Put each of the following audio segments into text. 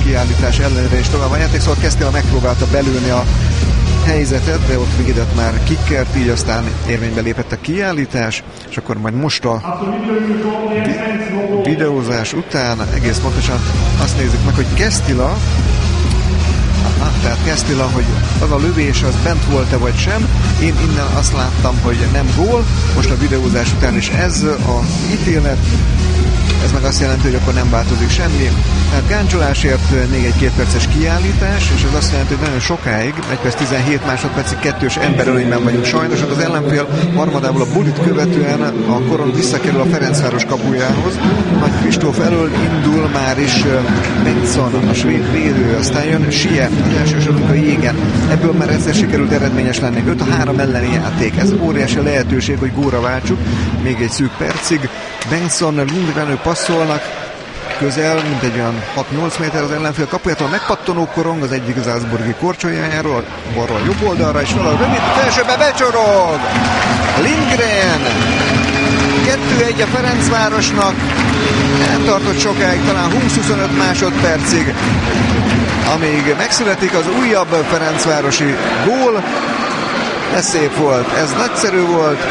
kiállítás ellenére is tovább a játék, szóval Castilla megpróbálta belőni a helyzetet, de ott védett már Kickert, így aztán érvénybe lépett a kiállítás, és akkor majd most a videózás után egész pontosan azt nézzük meg, hogy Castilla, hogy az a lövés az bent volt-e vagy sem. Én innen azt láttam, hogy nem gól, most a videózás után is ez az ítélet. Ez meg azt jelenti, hogy akkor nem változik semmi. Tehát gáncsolásért még egy 2 perces kiállítás, és ez azt jelenti, hogy nagyon sokáig, 1 perc 17 másodpercig kettős emberölényben vagyunk sajnos. Az ellenfél harmadából a bulit követően a Korong visszakerül a Ferencváros kapujához. Nagy Kristóf elől indul már is Bengtsson, a svéd védő, aztán jön Sie, az első sorunk a jégen. Ebből már egyszer sikerült eredményes lenni. 5-3 elleni játék. Ez óriási lehetőség, hogy góra váltsuk. Még egy szűk percig. Bengtsson, Lundgren passzolnak közel, mint egy olyan 6-8 méter az ellenfél kapujától, megpattanó Korong az egyik Salzburgi korcsolyájáról, balról jobb oldalra, és valahol rövid felsőbe becsorog! Lindgren! 2-1 a Ferencvárosnak, nem tartott sokáig, talán 20-25 másodpercig, amíg megszületik az újabb ferencvárosi gól. Ez szép volt, ez nagyszerű volt,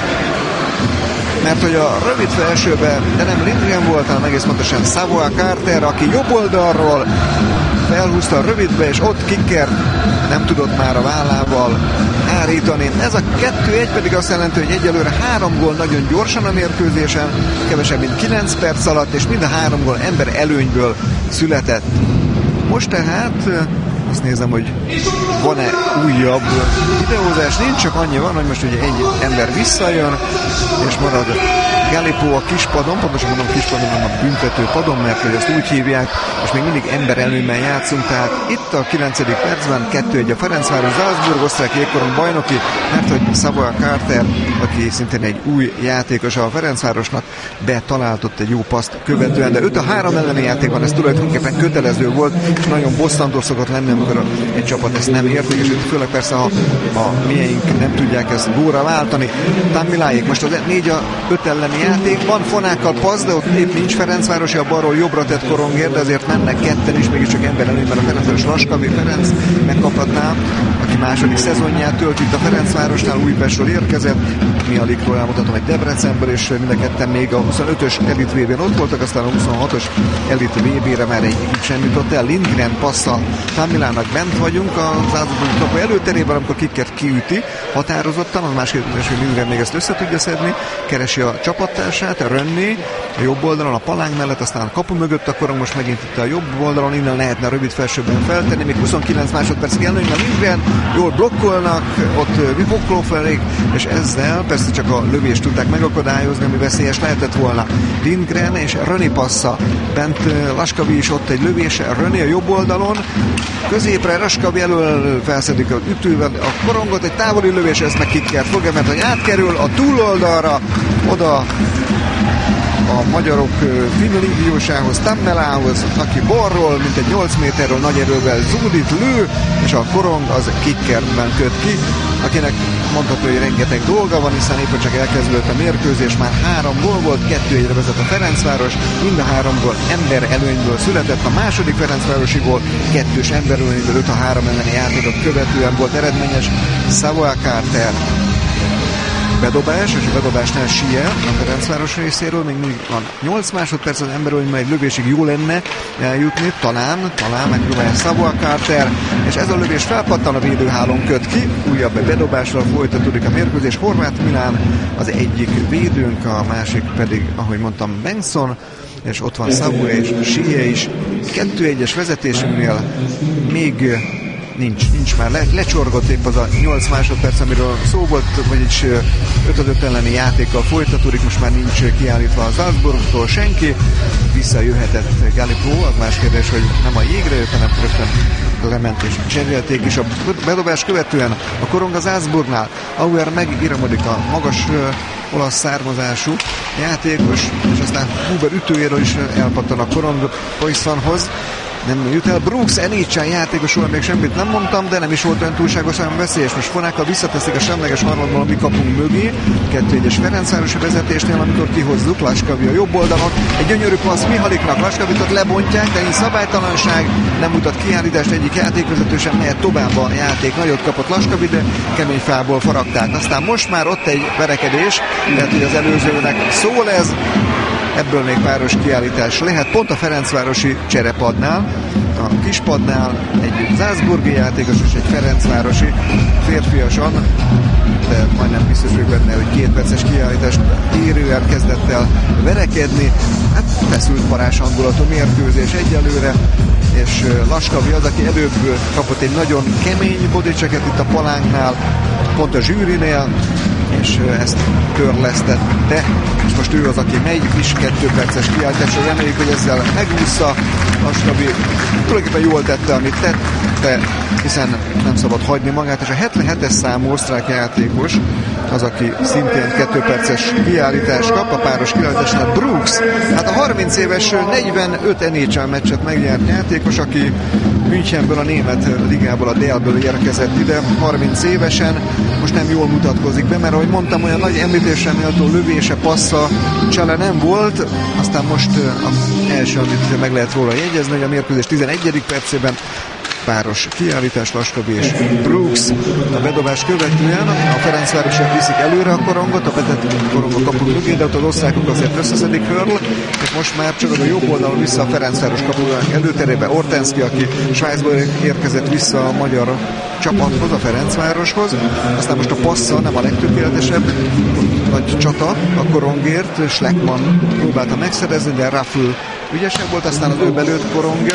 mert hogy a rövid felsőbe, de nem Lindgren volt, hanem egész pontosan Savoie Carter, aki jobb oldalról felhúzta a rövidbe, és ott Kicker nem tudott már a vállával hárítani. Ez a 2-1 pedig azt jelenti, hogy egyelőre 3 gól nagyon gyorsan a mérkőzésen, kevesebb mint 9 perc alatt, és mind a 3 gól ember előnyből született. Most tehát azt nézem, hogy van-e újabb videózás. Nincs, csak annyi van, hogy most ugye egy ember visszajön, és marad Galipo a kispadon, pontosan mondom kispadon, hanem a büntető padon, mert hogy azt úgy hívják, és még mindig ember előnyben játszunk, tehát itt a 9. percben 2-1 a Ferencváros, Salzburg, osztrák jégkorong bajnoki, mert hogy Savoie Carter, aki szintén egy új játékos a Ferencvárosnak, betaláltott egy jó paszt követően, de 5-3 elleni játékban ez tulajdonképpen kötelező volt, és nagyon bosszantó szokott lenni, amikor egy csapat ezt nem érték, és főleg persze, ha a mieink nem tudják ezt góra váltani. Tammiláék most az 4-5 elleni játékban, Fonákkal passz, de ott épp nincs Ferencvárosi, a balról jobbra tett Korongért, de azért mennek ketten is, mégiscsak ember előnyben a Ferencváros. Laskavi Ferenc megkaphatná, aki második szezonját tölt itt a Ferencvárosnál, Újpestről érkezett. Mialikról elmutatom, egy Debrecenből, és mind a ketten még a 25-ös Elit VB-n ott voltak, aztán a 26-os Elit VB-re már egy sem jutott el. Lindgren passzal Tammilának, bent vagyunk a Salzburgi kapu előterében, amikor Kickert kiüti határozottan, az más kérdés, hogy Lindgren még ezt össze tudja szedni, keresi a csapattársát, a Rönné, a jobb oldalon, a palánk mellett, aztán a kapu mögött, akkor most megint itt a jobb oldalon, innen lehetne a rövid felsőben feltenni, még 29 másodpercig előnyben Lindgren, jól blokkolnak, ott Vipoklófelék, és ezzel persze csak a lövést tudták megakadályozni, ami veszélyes lehetett volna. Lindgren és Röné passza, bent Laskavi is ott egy lövés, Röné a jobb oldalon, középre Laskavi elől felszedik az ütővel a Korongot, egy távoli lövés, ezt meg Kickert fogja, mert hogy átkerül a túloldalra, oda a magyarok finlíviósához, Tammelához, aki balról, mint egy 8 méterről nagy erővel zúdít, lő, és a Korong az Kickertben köt ki, akinek mondható, hogy rengeteg dolga van, hiszen éppen csak elkezdődött a mérkőzés, már 3 gól volt, 2-1-re vezet a Ferencváros, mind a 3 gól ember előnyből született, a második Ferencvárosi gól 2-s ember előnyből 5-3 elleni játékot követően volt eredményes. Savoie Carter bedobás, és a bedobásnál Sie a Ferencváros részéről, még mindig van 8 másodperc az emberölőnyben, egy lövésig jó lenne eljutni, talán megpróbálja Savoie Carter, és ez a lövés felpattan, a védőhálón köt ki, újabb bedobásra folytatódik a mérkőzés. Horváth Milán az egyik védőnk, a másik pedig, ahogy mondtam, Bengtsson, és ott van Savoie és Sie is. 2-1-es vezetésünknél még nincs már, lecsorgott épp az a 8 másodperc, amiről szó volt, vagyis 5-5 elleni játékkal folytatódik, most már nincs kiállítva a Salzburgtól senki, visszajöhetett Galipo, az más kérdés, hogy nem a jégre jött, hanem rögtön lement és cserélték is a bedobás követően a Korong az Salzburgnál. Auer megiramodik, a magas olasz származású játékos, és aztán Huber ütőjéről is elpattan a Korong Poissonhoz. nem jut el. Brooks NHL játékosról még semmit nem mondtam, de nem is volt olyan túlságosan veszélyes. Most Fonákkal visszateszik a semleges harmadból a mi kapunk mögé. 2-1-es Ferencvárosi vezetésnél, amikor kihozzuk. Laskavi a jobb oldalon. Egy gyönyörű passz Mihaliknak, Laskavitot lebontják, de így szabálytalanság, nem mutat kiállítást, egyik játékvezető sem mehet tovább a játék. Nagyot kapott Laskavi, de kemény fából faragták. Aztán most már ott egy verekedés, lehet, hogy az előzőnek szól ez. Ebből még páros kiállítás lehet, pont a ferencvárosi cserepadnál, a kispadnál egy salzburgi játékos és egy ferencvárosi férfiasan, de majdnem biztos vagyok benne, hogy 2 perces kiállítást érően kezdett el verekedni. Hát feszült parás hangulatú mérkőzés egyelőre, és Laskavi az, aki előbb kapott egy nagyon kemény bodychecket itt a palánknál, pont a zsűrinél, és ezt törlesztette, és most ő az, aki megy is 2 perces kiállításra. Reméljük, hogy ezzel megúszza. Laskavi tulajdonképpen jól tette, amit tette, hiszen nem szabad hagyni magát, és a 77-es számú osztrák játékos az, aki szintén 2 perces kiállítást kap, a páros kiállításnál Brooks. Hát a 30 éves 45 NHL meccset megnyert játékos, aki Münchenből, a német ligából, a DL-ből érkezett ide 30 évesen. Most nem jól mutatkozik be, mert ahogy mondtam, olyan nagy említésre méltó lövése, passza csele nem volt. Aztán most az első, amit meg lehet róla jegyezni, hogy a mérkőzés 11. percében páros kiállítás, Laskavi és Brooks. A bedobás követően a ferencvárosiak viszik előre a korongot, a betett korong a kapu mögé, de ott az osztrákok azért összeszedik Hörl, és most már csak a jobb oldalon vissza a Ferencváros kapujának előterébe Ortenszki, aki Svájcból érkezett vissza a magyar csapathoz, a Ferencvároshoz. Aztán most a passza nem a legtökéletesebb, nagy csata a korongért, Schleckmann próbálta megszerezni, de Raffl ügyesebb volt, aztán az ő belőtt korongja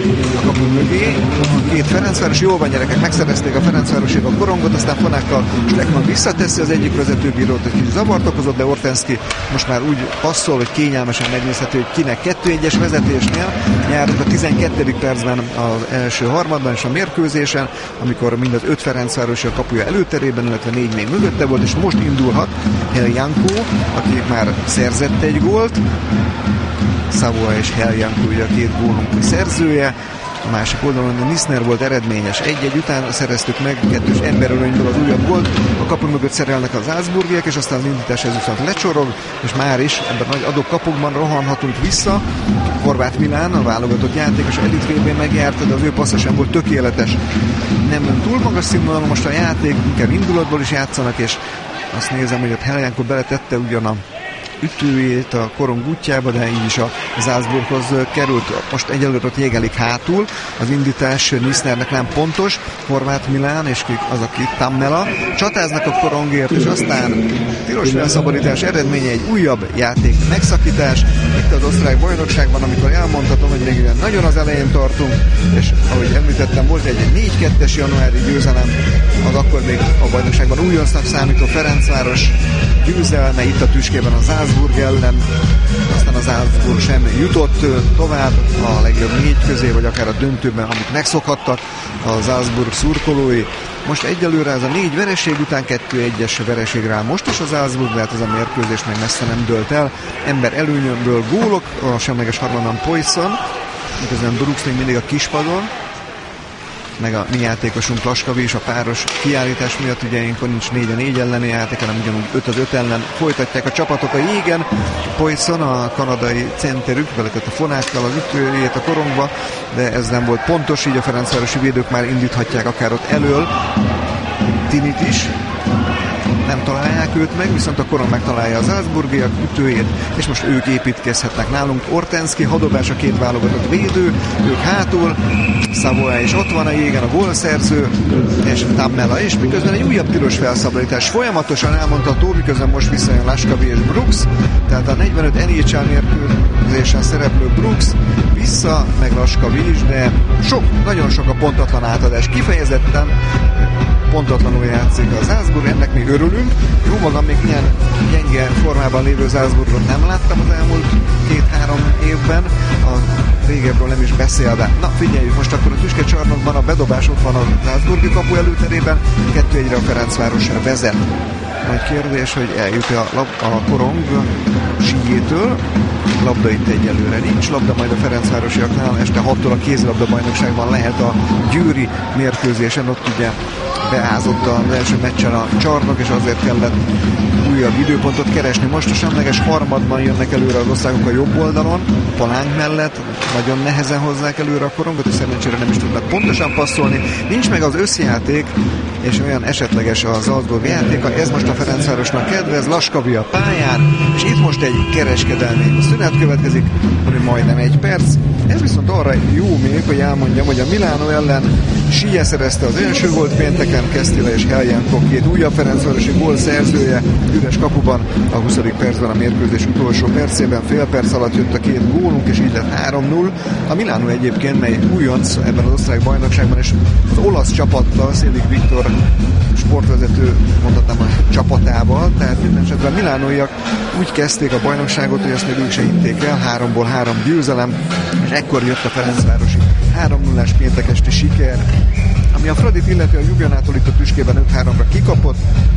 a kapu mögé. A 2 Ferencváros, jól van gyerekek, megszerezték a Ferencvárosék a korongot, aztán Fonákkal Schleckmann visszateszi az egyik vezetőbírót, egy kis zavart okozott, de Ortenszki most már úgy passzol, hogy kényelmesen megnézhető, hogy kinek 2-1-es vezetésnél járunk a 12. percben az első harmadban és a mérkőzésen, amikor mind az 5 Ferencvárosi a kapuja előterében, illetve 4 még mögötte volt, és most indulhat Heljanko, aki már szerzett egy gólt. Savoie és Heljanko ugye a 2 gólunk szerzője. A másik oldalon a Nisner volt eredményes. 1-1 után szereztük meg 2-es emberölönyből az újabb gólt. A kapu mögött szerelnek az salzburgiek, és aztán az indítás ez viszont lecsorog, és már is ebben nagy adókapokban rohanhatunk vissza. Horváth Milán, a válogatott játékos Elite VB-n megjárta, de az ő passza sem volt tökéletes. Nem túl magas színvonalon most a játék, inkább indulatból is játszanak, és azt nézem, hogy ott Heljanko beletette ugyan a ütőjét a korong útjába, de így is a Salzburghoz került. Most egyelőre ott jégelik hátul, az indítás Nisnernek nem pontos, Horváth Milán és az, aki Tammela csatáznak a korongért, és aztán tilos felszabadítás eredménye egy újabb játék megszakítás. Itt az osztrák bajnokságban, amikor elmondhatom, hogy még nagyon az elején tartunk, és ahogy említettem, volt egy 4-2-es januári győzelem, az akkor még a bajnokságban újoncnak számító Ferencváros győzelme itt a tüskében a Salzburg ellen, aztán az Salzburg sem jutott tovább a legjobb 4 közé, vagy akár a döntőben, amit megszokhattak a Salzburg szurkolói. Most egyelőre ez a 4 vereség után 2-1-es vereség rá most is az Salzburg, mert ez a mérkőzés még messze nem dőlt el. Ember előnyömből gólok, a semleges harmadban Poisson, miközben Brooks még mindig a kispadon, meg a mi játékosunk Laskavi is a páros kiállítás miatt, ugye ilyenkor nincs 4-4 elleni játék, hanem ugyanúgy 5-5 ellen folytatják a csapatok a jégen. Poisson, a kanadai centerük, beletett a Fonákkal az ütőjét a korongba, de ez nem volt pontos, így a ferencvárosi védők már indíthatják akár ott elől Tinit is. Nem találják őt meg, viszont a korong megtalálja az Salzburgiak ütőjét, és most ők építkezhetnek nálunk. Ortenszki, hadobás a 2 válogatott védő, ők hátul, Savoie is ott van a jégen, a gólszerző, és Tammela is, miközben egy újabb tilos felszabadítás folyamatosan elmondható, miközben most visszajön Laskavi és Brooks, tehát a 45 NHL mérkőzésen szereplő Brooks vissza, meg Laskavi is, de nagyon sok a pontatlan átadás, kifejezetten pontatlanul játszik a Salzburg, ennek még örülünk. Jó magam, még ilyen gyenge formában lévő Salzburgot nem láttam az elmúlt 2-3 évben, a régebről nem is beszélve. Na figyeljük, most akkor a tüskecsarnokban a bedobás ott van a Salzburgi kapu előterében, 2-1-re a Ferencváros vezet. Nagy kérdés, hogy eljut a korong síjétől, labda itt egyelőre nincs. Labda majd a ferencvárosiaknál este 6-tól a kézilabda bajnokságban lehet a győri mérkőzésen. Ott ugye beázott az első meccsen a csarnok, és azért kellett újabb időpontot keresni. Most a semleges harmadban jönnek előre az osztrákok a jobb oldalon, a palánk mellett. Nagyon nehezen hozzák előre a korongot, és szerencsére nem is tudnak pontosan passzolni. Nincs meg az összjáték, és olyan esetleges az Salzburg játéka. Ez most a Ferencvárosnak kedvez, Laskavi a pályán, és itt most egy kereskedelmi szünet következik, ami majdnem 1 perc. Ez viszont arra jó még, hogy elmondjam, hogy a Milánó ellen Sije szerezte az első gólt pénteken, Kesztila és Heljenko két újabb ferencvárosi gól szerzője, üres kapuban a 20. percben a mérkőzés utolsó percében, fél perc alatt jött a két gólunk, és így lett 3-0. A Milánó egyébként, mely újonc ebben az osztrák bajnokságban, és az olasz csapattal, Szélik Viktor sportvezető, mondhatnám a csapatával, tehát minden esetben a milánóiak úgy kezdték a bajnokságot, hogy ezt még ők se hitték el, 3-ból 3 győzelem, és ekkor jött a ferencvárosi 3-0-ás péntekesti siker, ami a Fradit illeti, a Ljubljanától itt a tüskében 5-3-ra kikapott,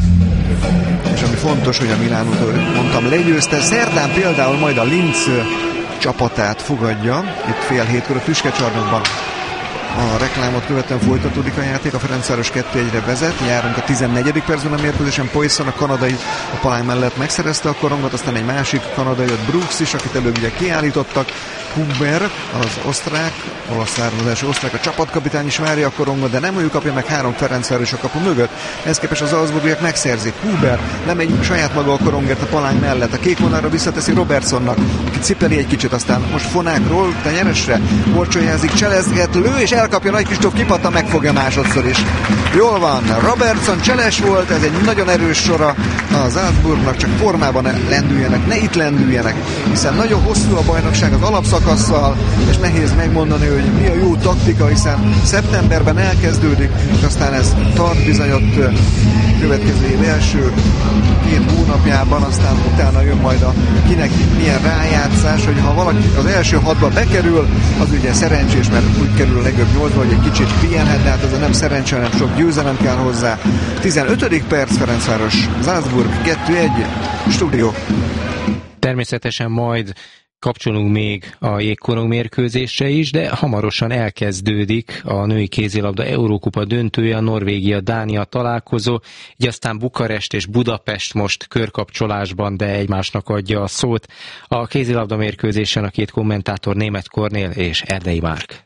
és ami fontos, hogy a Milánót, mondtam, legyőzte. Szerdán például majd a Linz csapatát fogadja, itt fél hétkor a tüskecsarnokban. A reklámot követően folytatódik a játék, a Ferencváros 2-1-re vezet, járunk a 14. percben a mérkőzésen, Poisson, a kanadai a palánk mellett megszerezte a korongot, aztán egy másik kanadai, ott Brooks is, akit előbb ugye kiállítottak, Huber, az osztrák, olasz származású osztrák, a csapatkapitány is várja a korongot, de nem ő kapja meg 3 Ferencváros a kapu mögött. Ez képes az Salzburgiak megszerzik. Huber lemegy saját maga a korongért a palánk mellett, a kék vonalra visszateszi Robertsonnak, aki cipeli egy kicsit, aztán most Fonákról tenyeresre, orcsoljázik, cselezget, lő, és elkapja Nagy Kristóf, kipattan, megfogja másodszor is. Jól van, Robertson cseles volt, ez egy nagyon erős sora a Salzburgnak, csak formában lendüljenek, ne itt lendüljenek, hiszen nagyon hosszú a bajnokság az alapszakasszal, és nehéz megmondani, hogy mi a jó taktika, hiszen szeptemberben elkezdődik, és aztán ez tart bizony ott következő év első 2 hónapjában, aztán utána jön majd a kinek milyen rájátszás, hogy ha valaki az első 6-ba bekerül, az ugye szerencsés, mert úgy kerül a legjobb 8-ba, hogy egy kicsit pihenhet, de hát ez nem szerencsé, hanem sok győzelem kell hozzá. 15. perc, Ferencváros, Salzburg 2-1, stúdió. Természetesen majd kapcsolunk még a jégkorong mérkőzésre is, de hamarosan elkezdődik a női kézilabda Eurókupa döntője, a Norvégia-Dánia találkozó, így aztán Bukarest és Budapest most körkapcsolásban, de egymásnak adja a szót. A kézilabda mérkőzésen a 2 kommentátor, Németh Kornél és Erdei Márk.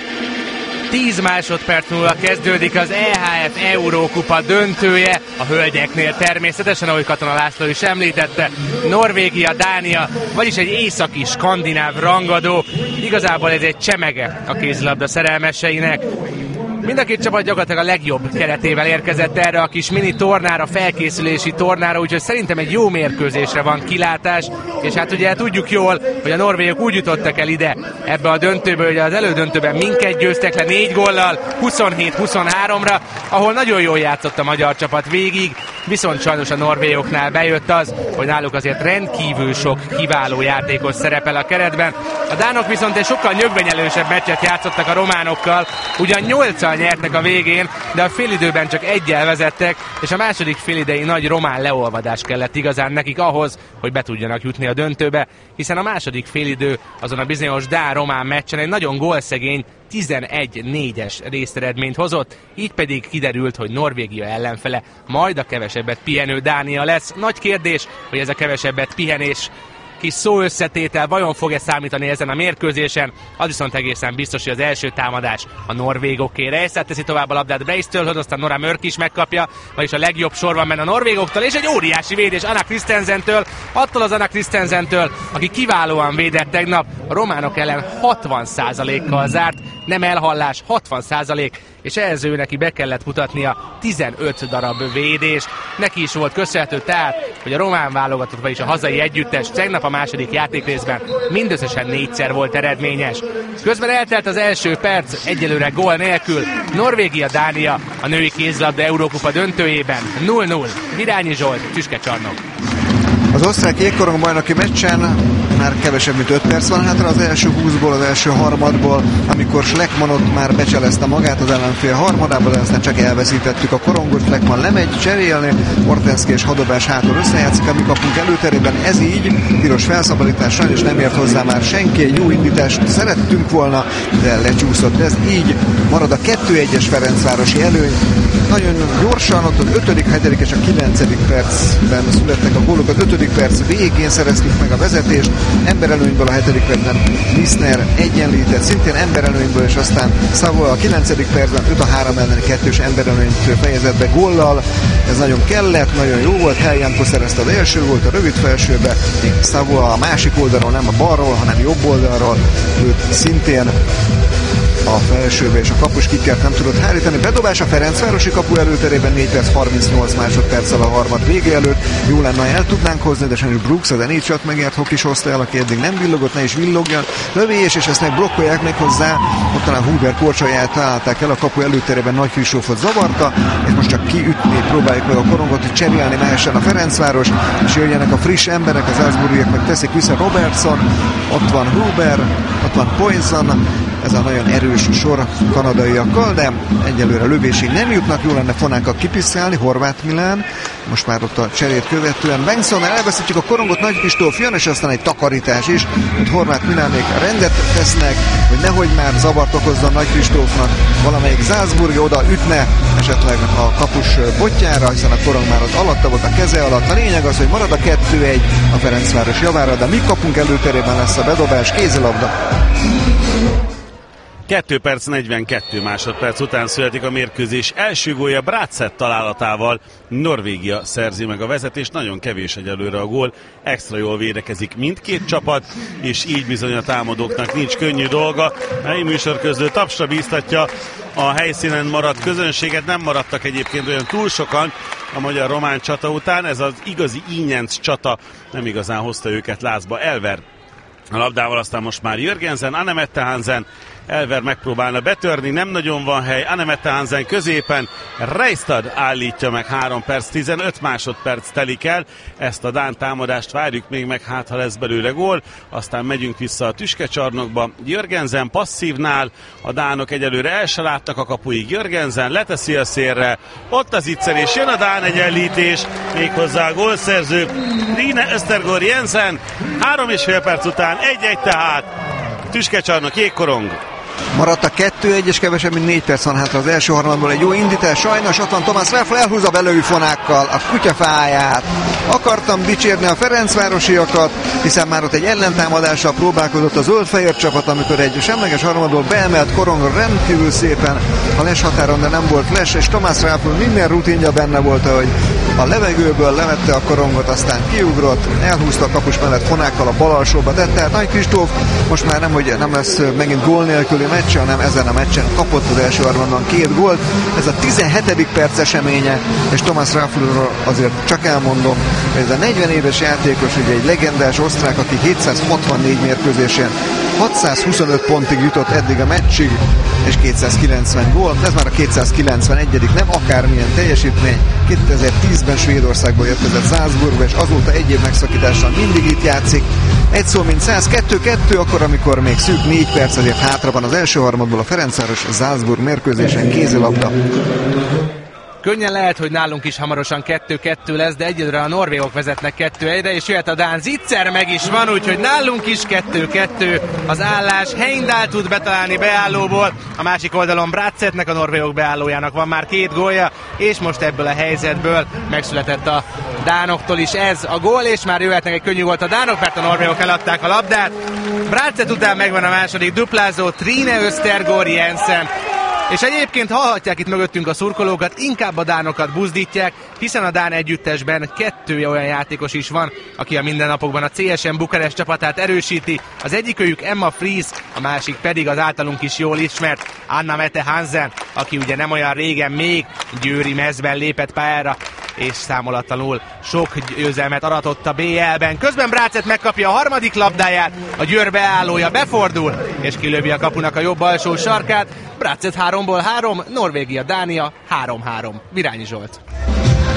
10 másodperc múlva kezdődik az EHF Eurókupa döntője, a hölgyeknél természetesen, ahogy Katona László is említette, Norvégia, Dánia, vagyis egy északi skandináv rangadó. Igazából ez egy csemege a kézilabda szerelmeseinek. Mind a 2 csapat gyakorlatilag a legjobb keretével érkezett erre a kis mini tornára, felkészülési tornára, úgyhogy szerintem egy jó mérkőzésre van kilátás, és hát ugye tudjuk jól, hogy a norvégok úgy jutottak el ide ebbe a döntőbe, hogy az elődöntőben minket győztek le 4 góllal, 27-23-ra, ahol nagyon jól játszott a magyar csapat végig, viszont sajnos a norvégoknál bejött az, hogy náluk azért rendkívül sok kiváló játékos szerepel a keretben. A dánok viszont egy sokkal nyögvenyelősebb meccset játszottak a románokkal, ugyan 8-al nyertek a végén, de a félidőben csak 1-jel vezettek, és a második félidei nagy román leolvadás kellett igazán nekik ahhoz, hogy be tudjanak jutni a döntőbe, hiszen a második félidő azon a bizonyos dán-román meccsen egy nagyon gólszegény 11-4-es részeredményt hozott, így pedig kiderült, hogy Norvégia ellenfele majd a kevesebbet pihenő Dánia lesz. Nagy kérdés, hogy ez a kevesebbet pihenés kis szóösszetétel vajon fog-e számítani ezen a mérkőzésen, az viszont egészen biztos, hogy az első támadás a norvégoké. Reisszel teszi tovább a labdát Breistől, aztán Nora Mörk is megkapja, vagyis a legjobb sorban men a norvégoktól, és egy óriási védés Anna Christensentől, attól az Anna Christensentől, aki kiválóan védett tegnap, a románok ellen 60%-kal zárt, nem elhallás, 60%, és ehhez ő neki be kellett mutatnia 15 darab védést. Neki is volt köszönhető tehát, hogy a román válogatott, vagyis a hazai együttes tegnap a második játékrészben mindösszesen 4-szer volt eredményes. Közben eltelt az első perc, egyelőre gól nélkül. Norvégia-Dánia a női kézilabda Eurókupa döntőjében 0-0. Virányi Zsolt, Tüskecsarnok. Az Az osztrák jégkorong bajnoki meccsen már kevesebb, mint 5 perc van hátra az első 20-ból, az első harmadból, amikor Schleckmann ott már becselezte magát az ellenfél harmadába, de aztán csak elveszítettük a korongot. Schleckmann lemegy cserélni, Ortenszki és Hadobás hátul összejátszik a mi kapunk előterében. Ez így, piros felszabadítás, sajnos nem ért hozzá már senki, egy jó indítást szerettünk volna, de lecsúszott ez. Így marad a 2-1-es Ferencvárosi előny. Nagyon gyorsan, ott az 5., 7. és a 9. percben születtek a gólok. Az 5. perc végén szereztük meg a vezetést, emberelőnyből a 7. percben Lissner egyenlített, szintén emberelőnyből, és aztán Savoy a 9. percben 5-3 elleni 2-s emberelőnyt fejezett be góllal. Ez nagyon kellett, nagyon jó volt. Helyanko szerezte az első gólt a rövid felsőbe, még Savoy a másik oldalról, nem a balról, hanem jobb oldalról, őt szintén a felsőbe, és a kapus Kickert nem tudott hárítani. Bedobás a Ferencvárosi kapu előterében 4 perc 38 másodperccel a harmad vége előtt. Jó lenne, ha el tudnánk hozni, de sajnos Brooks az NHL-t megért hokis hozta el, aki eddig nem villogott, ne is villogjon. Lövés, és ezt meg blokkolják meg hozzá. Ott talán Huber korcsolyát találták el, a kapu előterében Nagy Kristófot zavarta, és most csak kiütni próbáljuk meg a korongot, hogy cserélni mehessen a Ferencváros, és jöjjenek a friss emberek, az Salzburgiek meg teszik vissza Robertson, ott van Huber, ott van Poinson, ez a nagyon erős sor kanadaiakkal, de egyelőre lövésig nem jutnak. Jó lenne Fonákat kipiszkálni, Horváth Milán, most már ott a cserét követően Bengtson, elveszítjük a korongot, Nagy Kristóf jön, és aztán egy takarítás is, hogy Horváth Milánék rendet tesznek, hogy nehogy már zavart okozzon Nagy Kristófnak valamelyik Salzburgi, oda ütne esetleg a kapus botjára, hiszen a korong már az alatta volt, a keze alatt. A lényeg az, hogy marad a 2-1 a Ferencváros javára, de mi kapunk előterében lesz a bedobás, kézilabda. 2 perc 42 másodperc után születik a mérkőzés első gólja Bracett találatával. Norvégia szerzi meg a vezetést, nagyon kevés egyelőre a gól, extra jól védekezik mindkét csapat, és így bizony a támadóknak nincs könnyű dolga. A helyi műsorközlő tapsra bíztatja a helyszínen maradt közönséget, nem maradtak egyébként olyan túl sokan a magyar-román csata után, ez az igazi ínyenc csata nem igazán hozta őket lázba. Elver a labdával, aztán most már Jörgensen, Annemette Hansen, Elver megpróbálna betörni, nem nagyon van hely, Annemette Hansen középen, Reistad állítja meg, 3 perc 15 másodperc telik el, ezt a dán támadást várjuk még meg, hát ha lesz belőle gól, aztán megyünk vissza a tüskecsarnokba. Jörgensen passzívnál, a dánok egyelőre el se láttak a kapuig, Jörgensen leteszi a szélre, ott az iccelés, jön a dán egyenlítés, méghozzá a gólszerző Trine Östergaard Jensen, 3,5 perc után 1-1 tehát, tüskecsarnok, jégkorong. Maradt a 2-1, és kevesebb, mint 4 perc van hátra az első harmadból. Egy jó indítás, sajnos ott van Tomás Ráfl, elhúzza belőlű Fonákkal a kutyafáját. Akartam dicsérni a ferencvárosiakat, hiszen már ott egy ellentámadással próbálkozott a zöld-fehér csapat, amikor egy semleges harmadból beemelt korong rendkívül szépen a les határon, de nem volt les, és Tomás Ráfl minden rutinja benne volt, hogy a levegőből levette a korongot, aztán kiugrott, elhúzta a kapus mellett Fonákkal, a bal alsóba tette. Tehát Nagy Kristóf most már nem lesz megint gól nélküli meccs, hanem ezen a meccsen kapott az első harmadban 2 gólt. Ez a 17. perc eseménye, és Tomás Ráflról azért csak elmondom, hogy ez a 40 éves játékos, ugye egy legendás osztrák, aki 764 mérkőzésen 625 pontig jutott eddig a meccsig, és 290 gól. Ez már a 291. nem akármilyen teljesítmény. 2010-ben Svédországból jött ez a Salzburgba, és azóta egy év megszakítással mindig itt játszik. Egy szó mint 100, 2-2, akkor amikor még szűk 4 perc azért hátra van az első harmadból a Ferencváros Salzburg mérkőzésen, kézilabda. Könnyen lehet, hogy nálunk is hamarosan 2-2 lesz, de egyelőre a norvégok vezetnek 2-1-re, és jöhet a dán Zitzer, meg is van, úgyhogy nálunk is 2-2 az állás. Heindál tud betalálni beállóból, a másik oldalon Bracettnek, a norvégok beállójának van már 2 gólja, és most ebből a helyzetből megszületett a dánoktól is ez a gól, és már jöhetnek egy könnyű volt a dánok, mert a norvégok eladták a labdát. Bracett után megvan a második duplázó, Trine Östergaard Jensen. És egyébként hallhatják itt mögöttünk a szurkolókat, inkább a dánokat buzdítják, hiszen a dán együttesben 2 olyan játékos is van, aki a mindennapokban a CSM Bukarest csapatát erősíti. Az egyikőjük Emma Fries, a másik pedig az általunk is jól ismert Annemette Hansen, aki ugye nem olyan régen még győri mezben lépett pályára, és számolatlanul sok győzelmet aratott a BL-ben. Közben Bracett megkapja a harmadik labdáját, a Győr beállója befordul, és kilövi a kapunak a jobb alsó sarkát. Bracett 3-ból 3, Norvégia-Dánia 3-3. Virányi Zsolt.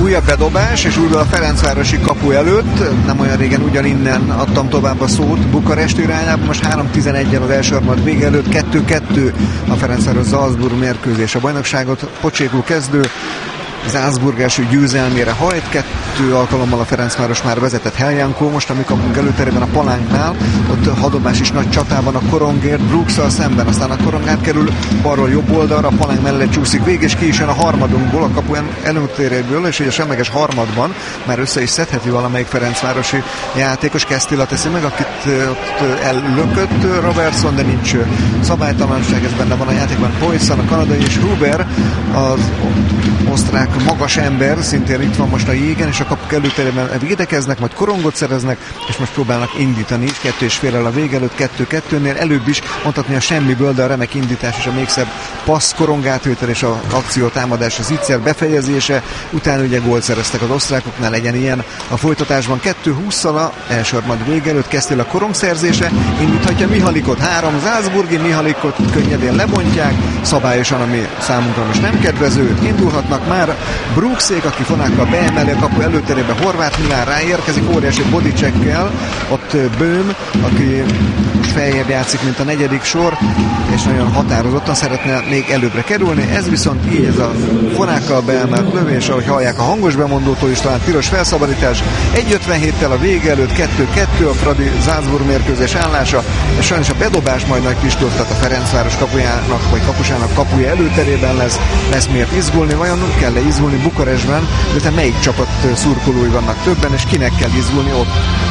újabb bedobás, és úgy a Ferencvárosi kapu előtt, nem olyan régen ugyaninnen adtam tovább a szót Bukarest irányába, most 3-11-en az első harmad vége előtt, 2-2 a Ferencváros Salzburg mérkőzés. A bajnokságot pocsékul kezdő Salzburg első győzelmére hajt, 2 alkalommal a Ferencváros már vezetett Helyankó, most ami kapunk előterében a Palánknál, ott hadobás is nagy csatában a Korongért Brooks-szal szemben, aztán a Korongát kerül balról jobb oldalra, a Palánk mellett csúszik végig, és ki is jön a harmadunkból, a kapu előtéréből, és így a semleges harmadban már össze is szedheti valamelyik ferencvárosi játékos. Kesztila teszi meg, akit ott ellökött Robertson, de nincs szabálytalanság, ez benne van a játékban. Poisson, a kanadai, és Huber, az osztrák magas ember, szintén itt van most a jégen, és a kapuk előterében védekeznek, majd korongot szereznek, és most próbálnak indítani, 2,5-rel a vég előtt, 2-2-nél, előbb is mondhatni a semmiből, de a remek indítás és a még szebb passz, korongátvétel és az akció támadás, az Itzer befejezése, utána ugye gólt szereztek az osztrákoknál, legyen ilyen a folytatásban. 2-20-szal a első harmad vég előtt kezdtél a korongszerzése, indíthatja Mihalikot, 3 Salzburgi, Mihalikot könnyedén lebontják, szabályosan, ami számunkra most nem kedvező, indulhatnak már. Brooksék, aki fonákkal beemeli a kapu előterébe, Horváth Milán ráérkezik óriási bodycheckkel, ott Böhm, aki feljebb játszik, mint a negyedik sor, és nagyon határozottan szeretne még előbbre kerülni. Ez viszont így, ez a fonákkal beemelt lövés, ahogy hallják a hangos bemondótól is, talán tilos felszabadítás. 1.57-tel a vége előtt, 2-2 a Fradi Salzburg mérkőzés állása, és sajnos a bedobás majd Nagy Kristóf, tehát a Ferencváros kapujának, vagy kapusának kapuja előterében lesz miért izgulni. Vajon kell-e izgulni Bukarestben, de melyik csapat szurkolói vannak többen, és kinek kell izgulni ott?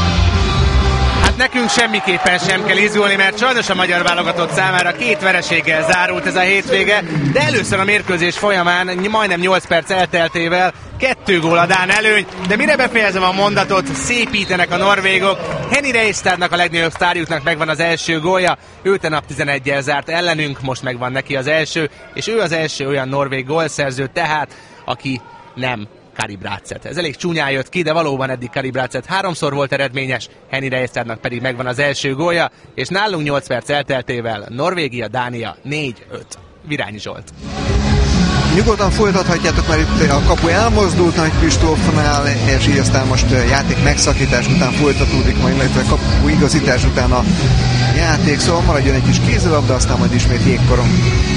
Hát nekünk semmiképpen sem kell izgulni, mert sajnos a magyar válogatott számára 2 vereséggel zárult ez a hétvége, de először a mérkőzés folyamán, majdnem 8 perc elteltével 2 gól a dán előny, de mire befejezem a mondatot, szépítenek a norvégok. Henny Reistadnak, a legnagyobb sztárjuknak megvan az első gólja, ő tegnap 11-jel zárt ellenünk, most megvan neki az első, és ő az első olyan norvég gólszerző tehát, aki nem Kari Bratseth. Ez elég csúnyán jött ki, de valóban eddig Kari Bratseth 3-szor volt eredményes, Henny Reistadnak pedig megvan az első gólja, és nálunk 8 perc elteltével Norvégia-Dánia 4-5. Virányi Zsolt. Nyugodtan folytathatjátok, mert itt a kapu elmozdult Nagy Kristófnál, és így aztán most játék megszakítás után folytatódik, majd illetve kapu igazítás után a játék, szóval maradjon egy kis kézilabda, aztán majd ismét jégkorong.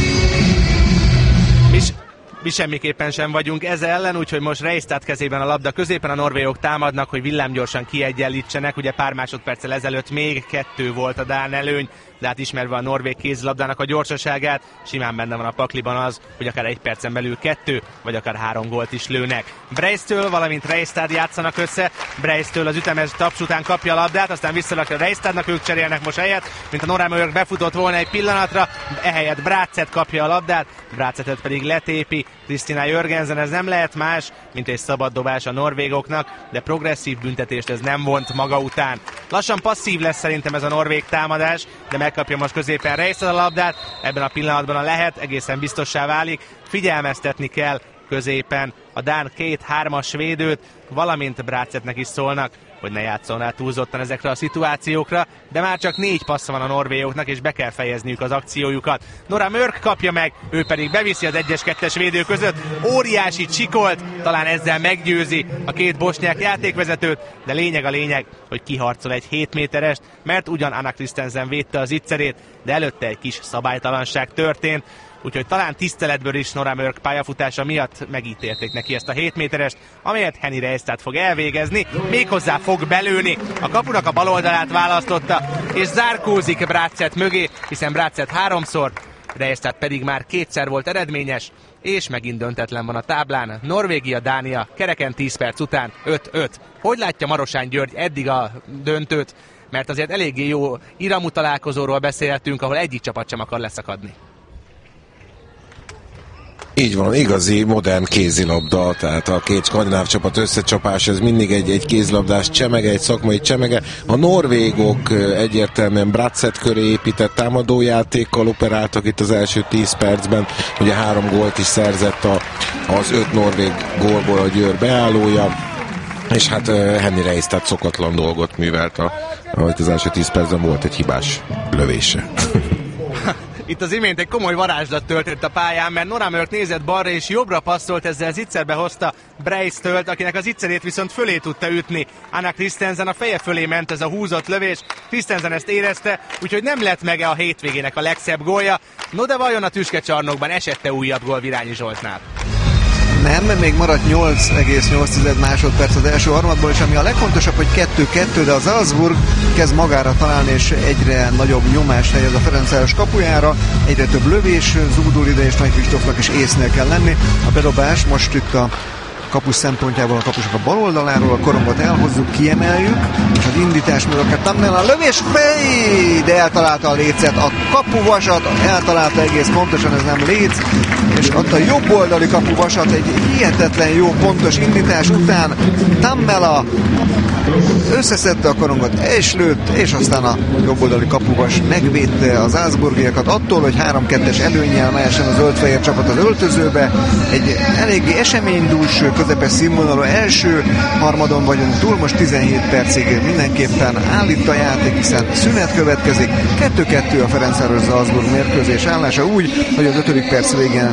Mi semmiképpen sem vagyunk ez ellen, úgyhogy most Reistad kezében a labda középen, a norvégok támadnak, hogy villámgyorsan kiegyenlítsenek, ugye pár másodperccel ezelőtt még 2 volt a dán előny, de hát ismerve a norvég kézilabdának a gyorsaságát, simán benne van a pakliban az, hogy akár 1 percen belül 2, vagy akár 3 gólt is lőnek. Breistől, valamint Reistad játszanak össze, Breistől az ütemes taps után kapja a labdát, aztán visszalakja Reistadnak, ők cserélnek most helyet, mint a Norrán befutott volna egy pillanatra, ehelyett Bratseth kapja a labdát, Bratsethet pedig letépi Kristina Jörgensen, ez nem lehet más, mint egy szabad dobás a norvégoknak, de progresszív büntetést ez nem vont maga után. Lassan passzív lesz szerintem ez a norvég támadás, de megkapja most középen Reistad a labdát, ebben a pillanatban a lehet egészen biztossá válik, figyelmeztetni kell középen a dán 2-3-as védőt, valamint Bratsethnek is szólnak, hogy ne játszon rá túlzottan ezekre a szituációkra, de már csak 4 passza van a norvégoknak, és be kell fejezniük az akciójukat. Nora Mörk kapja meg, ő pedig beviszi az 1-2-es védő között, óriási csikolt, talán ezzel meggyőzi a 2 bosnyák játékvezetőt, de lényeg a lényeg, hogy kiharcol egy 7 méterest, mert ugyan Anna Christensen védte az Itzerét, de előtte egy kis szabálytalanság történt, úgyhogy talán tiszteletből is Nora Mörk pályafutása miatt megítélték neki ezt a 7 méterest, amelyet Henny Reistad fog elvégezni, méghozzá fog belőni. A kapunak a bal oldalát választotta, és zárkózik Bratseth mögé, hiszen Bratseth 3-szor, Reistad pedig már 2-szer volt eredményes, és megint döntetlen van a táblán. Norvégia-Dánia kereken 10 perc után 5-5. Hogy látja Marosán György eddig a döntőt? Mert azért eléggé jó iramú találkozóról beszéltünk, ahol egyik csapat sem akar leszakadni. Így van, igazi, modern kézilabda, tehát a 2 skandináv csapat összecsapás, ez mindig egy kézilabdás csemege, egy szakmai csemege. A norvégok egyértelműen Bratseth köré épített támadójátékkal operáltak itt az első 10 percben, ugye 3 gólt is szerzett az 5 norvég gólból a Győr beállója, és hát Henny Reistad szokatlan dolgot művelt, ahogy az első 10 percben volt egy hibás lövése. Itt az imént egy komoly varázslat történt a pályán, mert Nora Mörk nézett balra és jobbra passzolt, ezzel zicserbe hozta Breistölt, akinek az zicserét viszont fölé tudta ütni. Anna Christensen a feje fölé ment ez a húzott lövés, Christensen ezt érezte, úgyhogy nem lett meg a hétvégének a legszebb gólja. No de vajon a tüskecsarnokban esette újabb gól Virányi Zsoltnál? Nem, még maradt 8,8 másodperc az első harmadból, és ami a legfontosabb, hogy 2-2, de a Salzburg kezd magára találni, és egyre nagyobb nyomást helyez a Ferencváros kapujára, egyre több lövés zúdul ide, és Nagy Kristófnak is észnél kell lenni. A bedobás most itt a kapus szempontjából a kapusok a bal oldaláról, a korongot elhozzuk, kiemeljük, és az indítás meg akár Tammel a lövés fej, de eltalálta a lécet, a kapuvasat eltalálta egész pontosan, ez nem léc, és ott a jobb oldali kapuvasat egy hihetetlen jó pontos indítás után Tammel összeszedte a korongot, és lőtt, és aztán a jobboldali kapuvas megvédte az Salzburgiakat attól, hogy 3-2-es előnnyel mehessen a zöld-fehér csapat az öltözőbe. Egy eléggé eseménydús, közepes színvonalú első harmadon vagyunk túl, most 17 percig mindenképpen állít a játék, hiszen szünet következik. 2-2 a Ferencváros Salzburg mérkőzés állása úgy, hogy az 5. perc végén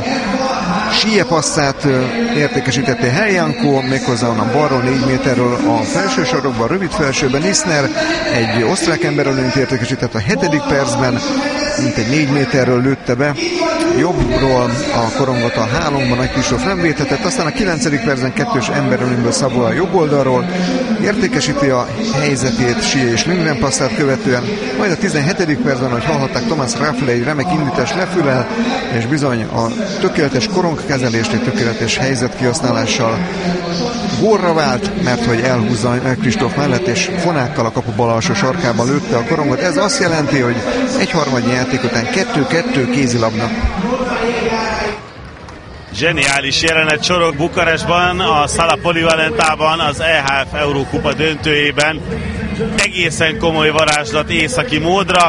Síe passzát értékesítette Helyankó, méghozzá onnan balról 4 méterről a felső sarokban, rövid felsőben. Isner egy osztrák emberölőnyt értékesített a 7. percben, mint egy 4 méterről lőtte be. Jobbról a korongot a hálónkban Nagy Kristóf nem védhetett, aztán a 9. percben 2-ös emberölőnyből Szabó a jobb oldalról értékesíti a helyzetét Síe és Lindgren passzát követően, majd a 17. percben, ahogy hallhatták, Thomas Raffle egy remek indítás lefülel, és bizony a tökéletes korongkezelést, egy tökéletes helyzetkihasználással gólra vált, mert hogy elhúzza Nagy Kristóf mellett, és fonákkal a kapu bal alsó sarkában lőtte a korongot. Ez azt jelenti, hogy egy harmadnyi játék után 2-2 kézilabda. Zseniális jelenet sorog Bukarestban, a Sala Polivalentában, az EHF Eurókupa döntőjében. Egészen komoly varázslat északi módra.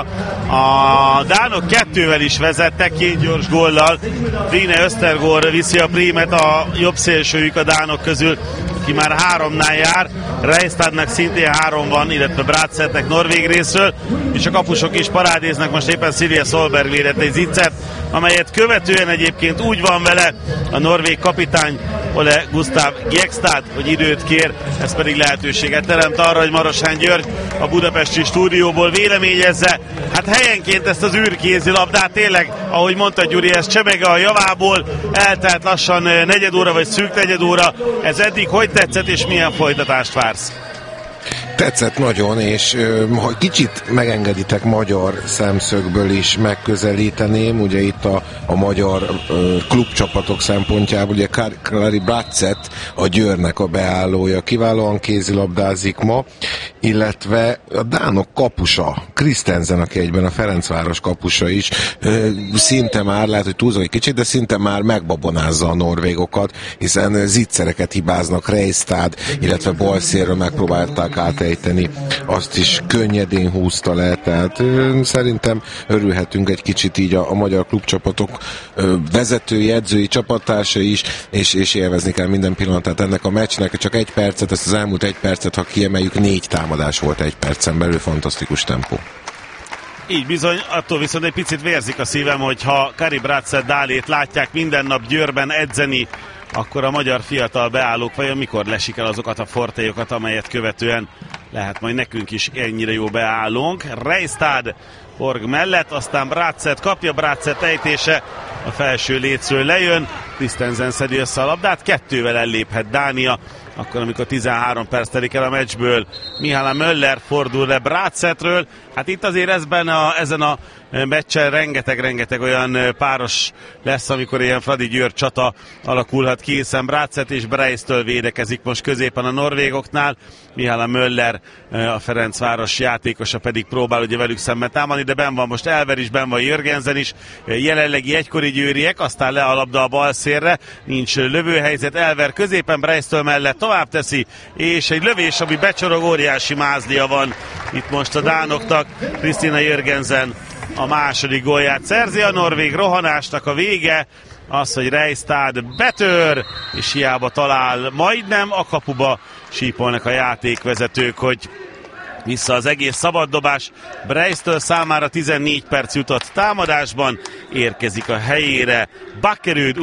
A dánok 2-vel is vezettek, 2 gyors góllal. Trine Östergaard viszi a prímet, a jobb szélsőjük a dánok közül, aki már 3-nál jár. Reistadnak szintén 3 van, illetve Bradsetnek norvég részről, és a kapusok is parádéznak. Most éppen Silje Solberg védett egy ziccert, amelyet követően egyébként úgy van vele a norvég kapitány Ole Gustav Gjekstad, hogy időt kér, ez pedig lehetőséget teremt arra, hogy Marosán György a budapesti stúdióból véleményezze. Hát helyenként ezt az űrkézilabdát tényleg, ahogy mondta Gyuri, ez csemege a javából, eltelt lassan negyed óra vagy szűk negyed óra. Ez eddig hogy tetszett, és milyen folytatást vársz? Tetszett nagyon, és ha kicsit megengeditek, magyar szemszögből is megközelíteném, ugye itt a magyar klubcsapatok szempontjából, ugye Kari Bradset a Győrnek a beállója, kiválóan kézilabdázik ma, illetve a dánok kapusa, Christensen, aki egyben a Ferencváros kapusa is, szinte már, lehet, hogy túlzom egy kicsit, de szinte már megbabonázza a norvégokat, hiszen zicsereket hibáznak, Reistad, illetve balszélről megpróbálták átejteni, azt is könnyedén húzta le, tehát szerintem örülhetünk egy kicsit így a magyar klubcsapatok vezetői, edzői, csapattársai is, és élvezni kell minden pillanatát ennek a meccsnek. Csak 1 percet, ezt az elmúlt 1 percet, ha kiemeljük, 4 támadás volt 1 percen belül, fantasztikus tempó. Így bizony, attól viszont egy picit vérzik a szívem, hogyha Kari Bradset Dálét látják minden nap Győrben edzeni, akkor a magyar fiatal beállók vajon mikor lesik el azokat a fortélyokat, amelyet követően lehet majd nekünk is ennyire jó beállónk. Reistad Borg mellett, aztán Bradset kapja, Bradset ejtése a felső lécről lejön, Christensen szedi össze a labdát, 2-vel elléphet Dánia, akkor amikor 13 perc telik el a meccsből. Mihály Möller fordul le Bradsetről. Hát itt azért ezen a meccsen rengeteg olyan páros lesz, amikor ilyen Fradi Győr csata alakulhat ki, hiszen Bradset és Breistől védekezik most középen a norvégoknál. Mihály Möller, a Ferencváros játékosa pedig próbál ugye velük szemben támadni, de benn van most Elver is, benn van Jörgensen is, jelenlegi egykori győriek, aztán le a labda a bal szélre, nincs lövőhelyzet, Elver középen, Breistől mellett tovább teszi, és egy lövés, ami becsorog, óriási mázlia van itt most a dánoknak. Kristina Jörgensen a második gólját szerzi, a norvég rohanásnak a vége az, hogy Reistad betör, és hiába talál majdnem a kapuba, sípolnak a játékvezetők, hogy Vissza az egész szabaddobás. Breistől számára 14 perc jutott támadásban. Érkezik a helyére Bakkerud,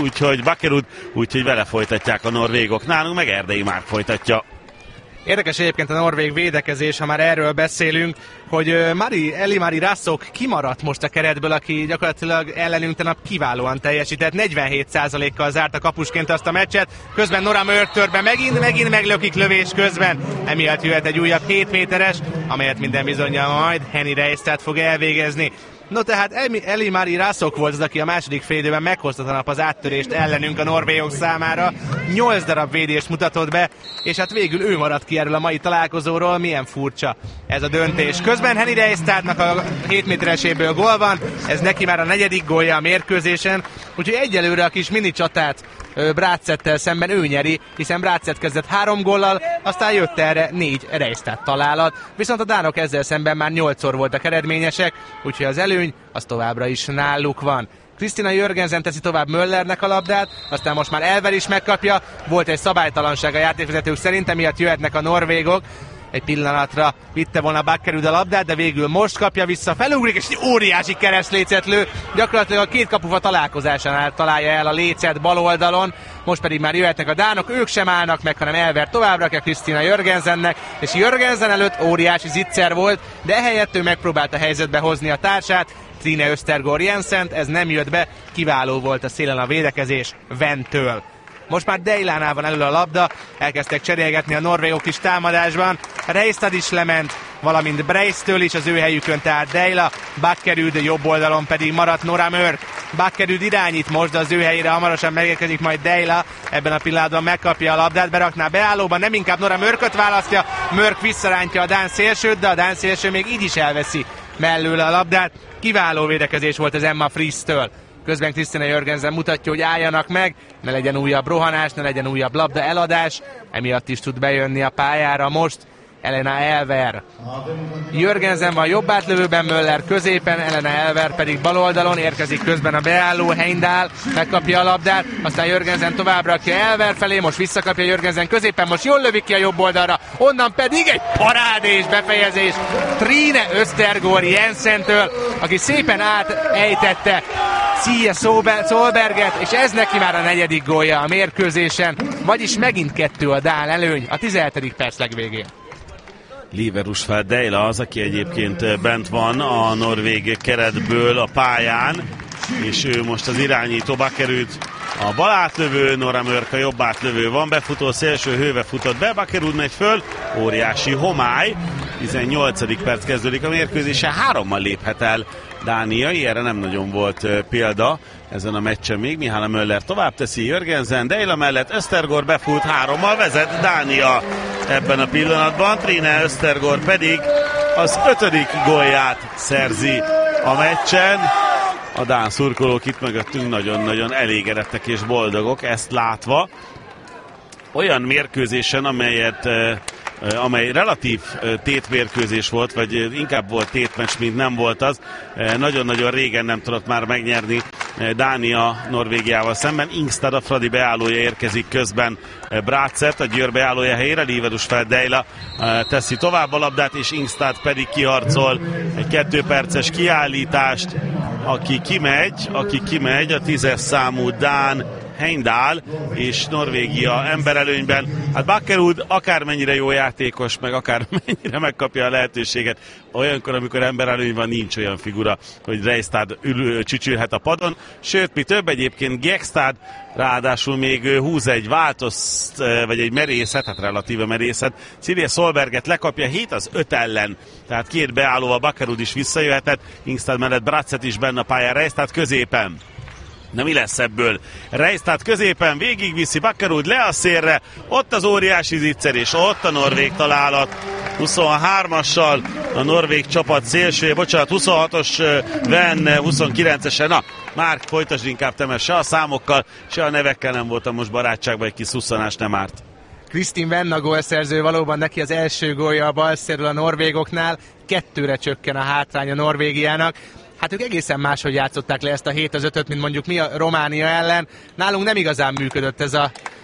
úgyhogy vele folytatják a norvégok. Nálunk meg Erdei Márk folytatja. Érdekes egyébként a norvég védekezés, ha már erről beszélünk, hogy Eli-Mari Rassok kimaradt most a keretből, aki gyakorlatilag ellenünk tegnap kiválóan teljesített. 47%-kal zárta kapusként azt a meccset, közben Nora Mörtörbe megint meglökik lövés közben. Emiatt jöhet egy újabb 7 méteres, amelyet minden bizonnyal majd Henny Reistad fog elvégezni. No tehát Eli-Mari Rassok volt az, aki a második félidőben meghozta a nap az áttörést ellenünk a norvégok számára. 8 darab védést mutatott be, és hát végül ő maradt ki erről a mai találkozóról. Milyen furcsa ez a döntés. Közben Henny Reistadnak a 7 métereséből gól van, ez neki már a 4. gólja a mérkőzésen, úgyhogy egyelőre a kis mini csatát Brácettel szemben ő nyeri, hiszen Brácet kezdett 3 góllal, aztán jött erre 4 Reistad találat, viszont a dánok ezzel szemben már 8-szor voltak eredményesek, úgyhogy az előny az továbbra is náluk van. Kristina Jörgensen teszi tovább Möllernek a labdát, aztán most már Elver is megkapja, volt egy szabálytalanság a játékvezetők szerint, emiatt jöhetnek a norvégok. Egy pillanatra vitte volna Bakkerud a labdát, de végül most kapja vissza, felugrik, és egy óriási keresztlécet lő. Gyakorlatilag a két kapufa találkozásánál találja el a lécet bal oldalon. Most pedig már jöhetnek a dánok, ők sem állnak meg, hanem Elver tovább rakja Kristina Jörgensennek, és Jörgensen előtt óriási zicser volt, de ehelyett ő megpróbálta helyzetbe hozni a társát, Trine Östergaard Jensent, ez nem jött be, kiváló volt a szélen a védekezés Ventől. Most már Deilánál van elő a labda, elkezdtek cserélgetni a norvégok is támadásban. Reistad is lement, valamint Breistől is az ő helyükön, tehát Deila, Bakkerud jobb oldalon pedig maradt Nora Mörk. Bakkerud irányít most, de az ő helyére hamarosan megérkezik majd Deila, ebben a pillanatban megkapja a labdát, berakná beállóban, nem inkább Nora Mörköt választja, Mörk visszarántja a dán szélsőt, de a dán szélső még így is elveszi mellőle a labdát. Kiváló védekezés volt az Emma Fries-től. Közben Kristina Jörgensen mutatja, hogy álljanak meg, ne legyen újabb rohanás, ne legyen újabb labda eladás, emiatt is tud bejönni a pályára most Elena Elver. Jörgensen van jobb átlövőben, Möller középen, Elena Elver pedig bal oldalon, érkezik közben a beálló Heimdall, megkapja a labdát, aztán Jörgensen tovább rakja Elver felé, most visszakapja Jörgensen középen, most jól lövik ki a jobb oldalra, onnan pedig egy parádés befejezés Trine Östergaard Jensentől, aki szépen átejtette Szia Solberget, és ez neki már a 4. gólja a mérkőzésen, vagyis megint 2 a dán előny a 17. perc legvégén. Live Rusfeld Deila az, aki egyébként bent van a norvég keretből a pályán, és ő most az irányító. Bakkerud a bal átlövő, Nora Mörk a jobb átlövő, van befutó, szélső hőve futott be, Bakkerud megy föl, óriási homály, 18. perc kezdődik a mérkőzése, 3-mal léphet el Dánia, ilyenre nem nagyon volt példa ezen a meccsen még. Mihály Möller tovább teszi, Jörgensen, Deila mellett Östergaard befut, 3-mal vezet Dánia ebben a pillanatban, Trine Östergaard pedig az 5. gólját szerzi a meccsen. A dán szurkolók itt mögöttünk nagyon-nagyon elégedettek és boldogok ezt látva. Olyan mérkőzésen, amely relatív tétmérkőzés volt, vagy inkább volt tétmeccs, mint nem volt az. Nagyon-nagyon régen nem tudott már megnyerni Dánia Norvégiával szemben. Ingstad, a Fradi beállója érkezik közben Brácet, a Győr beállója helyére, Live Rusfeld Deila teszi tovább a labdát, és Ingstad pedig kiharcol egy 2 perces kiállítást. Aki kimegy, a 10-es számú dán Heimdall, és Norvégia emberelőnyben. Hát Bakkerud akármennyire jó játékos, meg akármennyire megkapja a lehetőséget, olyankor, amikor emberelőny van, nincs olyan figura, hogy Reistad csücsülhet a padon. Sőt, mi több, egyébként Gekstad ráadásul még húz egy vagy egy merészet, hát relatíve merészet. Silje Solberget lekapja 7-5 ellen. Tehát 2 beállóval Bakkerud is visszajöhetett, Ingstad mellett Brácet is benne a pályán, Reistad középen. Na mi lesz ebből? Reistad középen végigviszi Bakkerud le a szélre, ott az óriási zicser, és ott a norvég találat. 23-assal a norvég csapat szélsője, 26-os Venn, 29-esen. Na, Márk, folytasd inkább te, mert se a számokkal, se a nevekkel nem voltam most barátságban, egy kis szusszanás nem árt. Kristin Venn a gólszerző, valóban neki az első gólja a balszérről a norvégoknál, 2-re csökken a hátránya Norvégiának. Hát ők egészen máshogy játszották le ezt a 7-5-öt, mint mondjuk mi a Románia ellen. Nálunk nem igazán működött ez a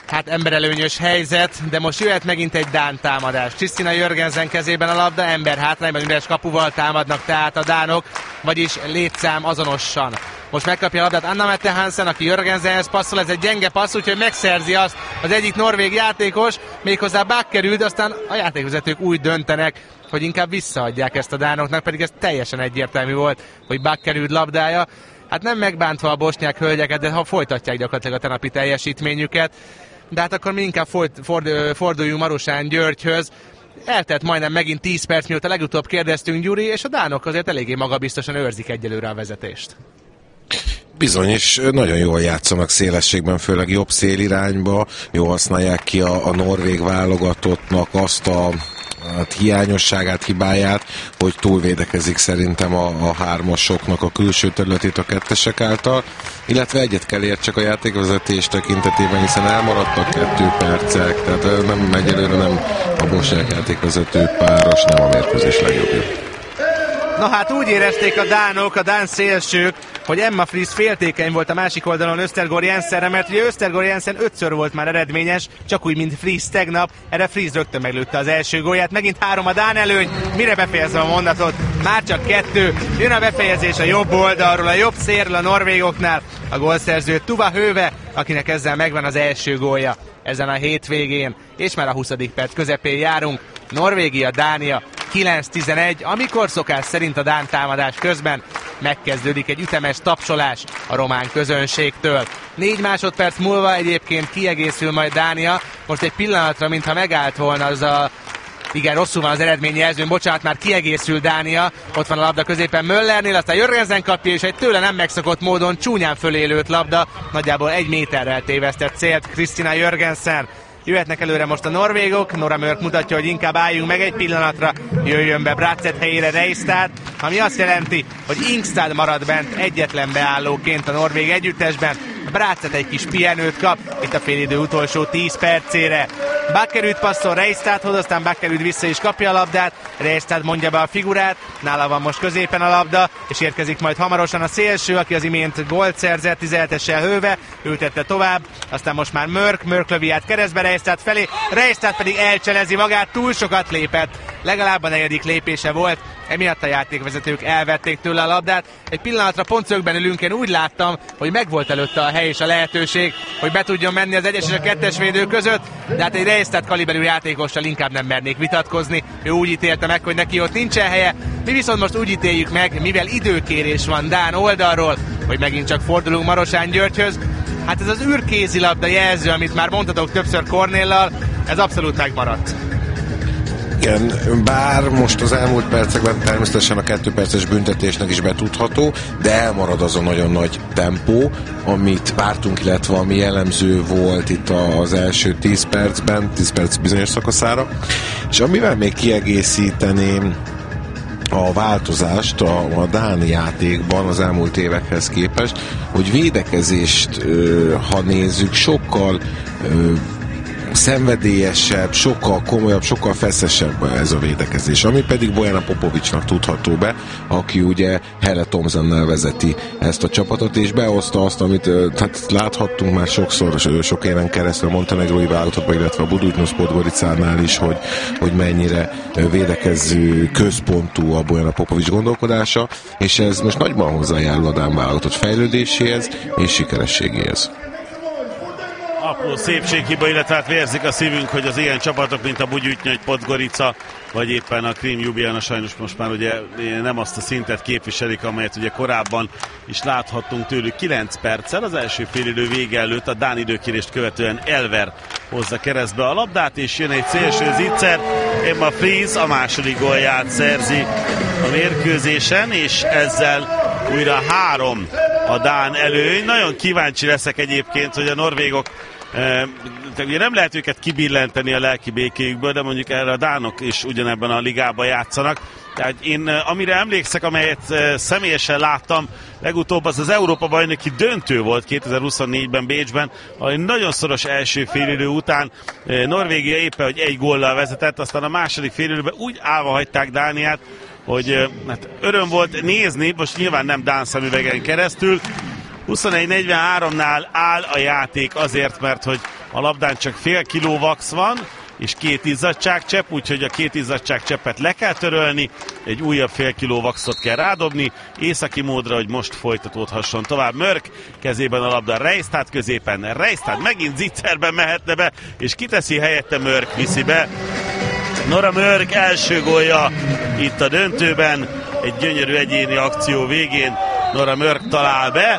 Hát emberelőnyös helyzet, de most jöhet megint egy dán támadás. Kristina Jörgensen kezében a labda, ember hátrányban, üres kapuval támadnak tehát a dánok, vagyis létszám azonosan. Most megkapja a labdát Anna Mette Hansen, aki Jörgensenhez passzol, ez egy gyenge passz, úgyhogy megszerzi azt az egyik norvég játékos, méghozzá Bakkerud, aztán a játékvezetők úgy döntenek, hogy inkább visszaadják ezt a dánoknak, pedig ez teljesen egyértelmű volt, hogy Bakkerud labdája. Hát nem megbántva a bosnyák hölgyeket, de ha folytatják gyakorlatilag a tenapi teljesítményüket. De hát akkor mi inkább forduljunk Marosán Györgyhöz. Eltelt majdnem megint 10 perc, mióta legutóbb kérdeztünk, Gyuri, és a dánok azért eléggé magabiztosan őrzik egyelőre a vezetést. Bizony, és nagyon jól játszanak szélességben, főleg jobb szélirányba, jól használják ki a norvég válogatottnak azt a hiányosságát, hibáját, hogy túlvédekezik szerintem a hármasoknak a külső területét a kettesek által, illetve egyet kell értsek a játékvezetés tekintetében, hiszen elmaradtak 2 percek, tehát nem egyelőre nem a bosnyák játékvezető páros, nem a mérkőzés legjobbja. Na hát úgy érezték a dánok, a dán szélsők, hogy Emma Fries féltékeny volt a másik oldalon Östergård Jensenre, mert ugye Östergård Jensen 5-ször volt már eredményes, csak úgy, mint Fries tegnap, erre Fries rögtön meglőtte az első gólját, megint 3 a dán előny, mire befejezem a mondatot, már csak 2, jön a befejezés a jobb oldalról, a jobb szélről a norvégoknál, a gólszerző Tuva Höve, akinek ezzel megvan az első gólja ezen a hétvégén, és már a 20. perc közepén járunk, Norvégia, Dánia 9-11, amikor szokás szerint a dán támadás közben megkezdődik egy ütemes tapsolás a román közönségtől. 4 másodperc múlva egyébként kiegészül majd Dánia, most egy pillanatra, mintha megállt volna az a... Igen, rosszul van az eredményjelzőn, bocsánat, már kiegészül Dánia, ott van a labda középen Möllernél, aztán Jörgensen kapja, és egy tőle nem megszokott módon csúnyán fölé lőtt labda, nagyjából 1 méterrel tévesztett célt Kristina Jörgensen. Jöhetnek előre most a norvégok, Nora Mörk mutatja, hogy inkább álljunk meg egy pillanatra, jöjjön be Bratseth helyére Reistad, ami azt jelenti, hogy Ingstad marad bent egyetlen beállóként a norvég együttesben, Bratseth egy kis pihenőt kap, itt a félidő utolsó 10 percére. Bakkerud passzol Reistadhoz, aztán Bakkerud vissza is kapja a labdát, Reistad mondja be a figurát, nála van most középen a labda, és érkezik majd hamarosan a szélső, aki az imént gólt szerzett, 17-essel Höve, ültette tovább, aztán most már Mörk lövi át keresztbe Reistad felé, Reistad pedig elcselezi magát, túl sokat lépett, legalább a 4. lépése volt, emiatt a játékvezetők elvették tőle a labdát. Egy pillanatra pontszögben ülünk, én úgy láttam, hogy megvolt előtte a hely és a lehetőség, hogy be tudjon menni az 1-es és a 2-es védő között, de hát egy Reistad kaliberű játékossal inkább nem mernék vitatkozni. Ő úgy ítélte meg, hogy neki ott nincsen helye. Mi viszont most úgy ítéljük meg, mivel időkérés van dán oldalról, hogy megint csak fordulunk Marosán Györgyhöz. Hát ez az űrkézilabda jelző, amit már mondhatok többször Kornéllal, ez abszolút megmaradt. Igen, bár most az elmúlt percekben természetesen a 2 perces büntetésnek is betudható, de elmarad az a nagyon nagy tempó, amit vártunk, illetve ami jellemző volt itt az első 10 percben, 10 perc bizonyos szakaszára, és amivel még kiegészíteném a változást a dán játékban az elmúlt évekhez képest, hogy védekezést, ha nézzük, sokkal szenvedélyesebb, sokkal komolyabb, sokkal feszesebb ez a védekezés, ami pedig Bojana Popovicsnak tudható be, aki ugye Helle Thomsennel vezeti ezt a csapatot, és behozta azt, amit hát láthattunk már sokszor, sok éven keresztül a montenegrói válogatottban, illetve a Budućnost Podgoricánál is, hogy mennyire védekező központú a Bojana Popovics gondolkodása, és ez most nagyban hozzájárul a dán válogatott fejlődéséhez és sikerességéhez. Apró szépséghiba, illetve hát vérzik a szívünk, hogy az ilyen csapatok, mint a Budućnost Podgorica, vagy éppen a Krim Ljubljana sajnos most már ugye nem azt a szintet képviselik, amelyet ugye korábban is láthattunk tőlük. 9 perccel az első félidő vége előtt a dán időkérést követően Elver hozza keresztbe a labdát, és jön egy szélső zicser. Emma Fries a második gólját szerzi a mérkőzésen, és ezzel újra 3 a dán előny. Nagyon kíváncsi leszek egyébként, hogy a norvégok ugye nem lehet őket kibillenteni a lelki békéjükből, de mondjuk erre a dánok is ugyanebben a ligában játszanak. Tehát én amire emlékszek, amelyet személyesen láttam, legutóbb az Európa-bajnoki döntő volt 2024-ben Bécsben, ahol nagyon szoros első félidő után Norvégia éppen, hogy 1 góllal vezetett, aztán a második félidőben úgy állva hagyták Dániát, hogy hát öröm volt nézni, most nyilván nem dán szemüvegen keresztül. 21-43-nál áll a játék azért, mert hogy A labdán csak fél kiló vax van, és 2 izzadságcsepp, úgyhogy a 2 izzadságcseppet le kell törölni, egy újabb fél kiló vaxot kell rádobni, északi módra, hogy most folytatódhasson tovább. Mörk kezében a labda, Reisztát középen, Reisztát megint zicserben mehetne be, és kiteszi helyette, Mörk viszi be. Nora Mörk első gólja itt a döntőben, egy gyönyörű egyéni akció végén Nora Mörk talál be.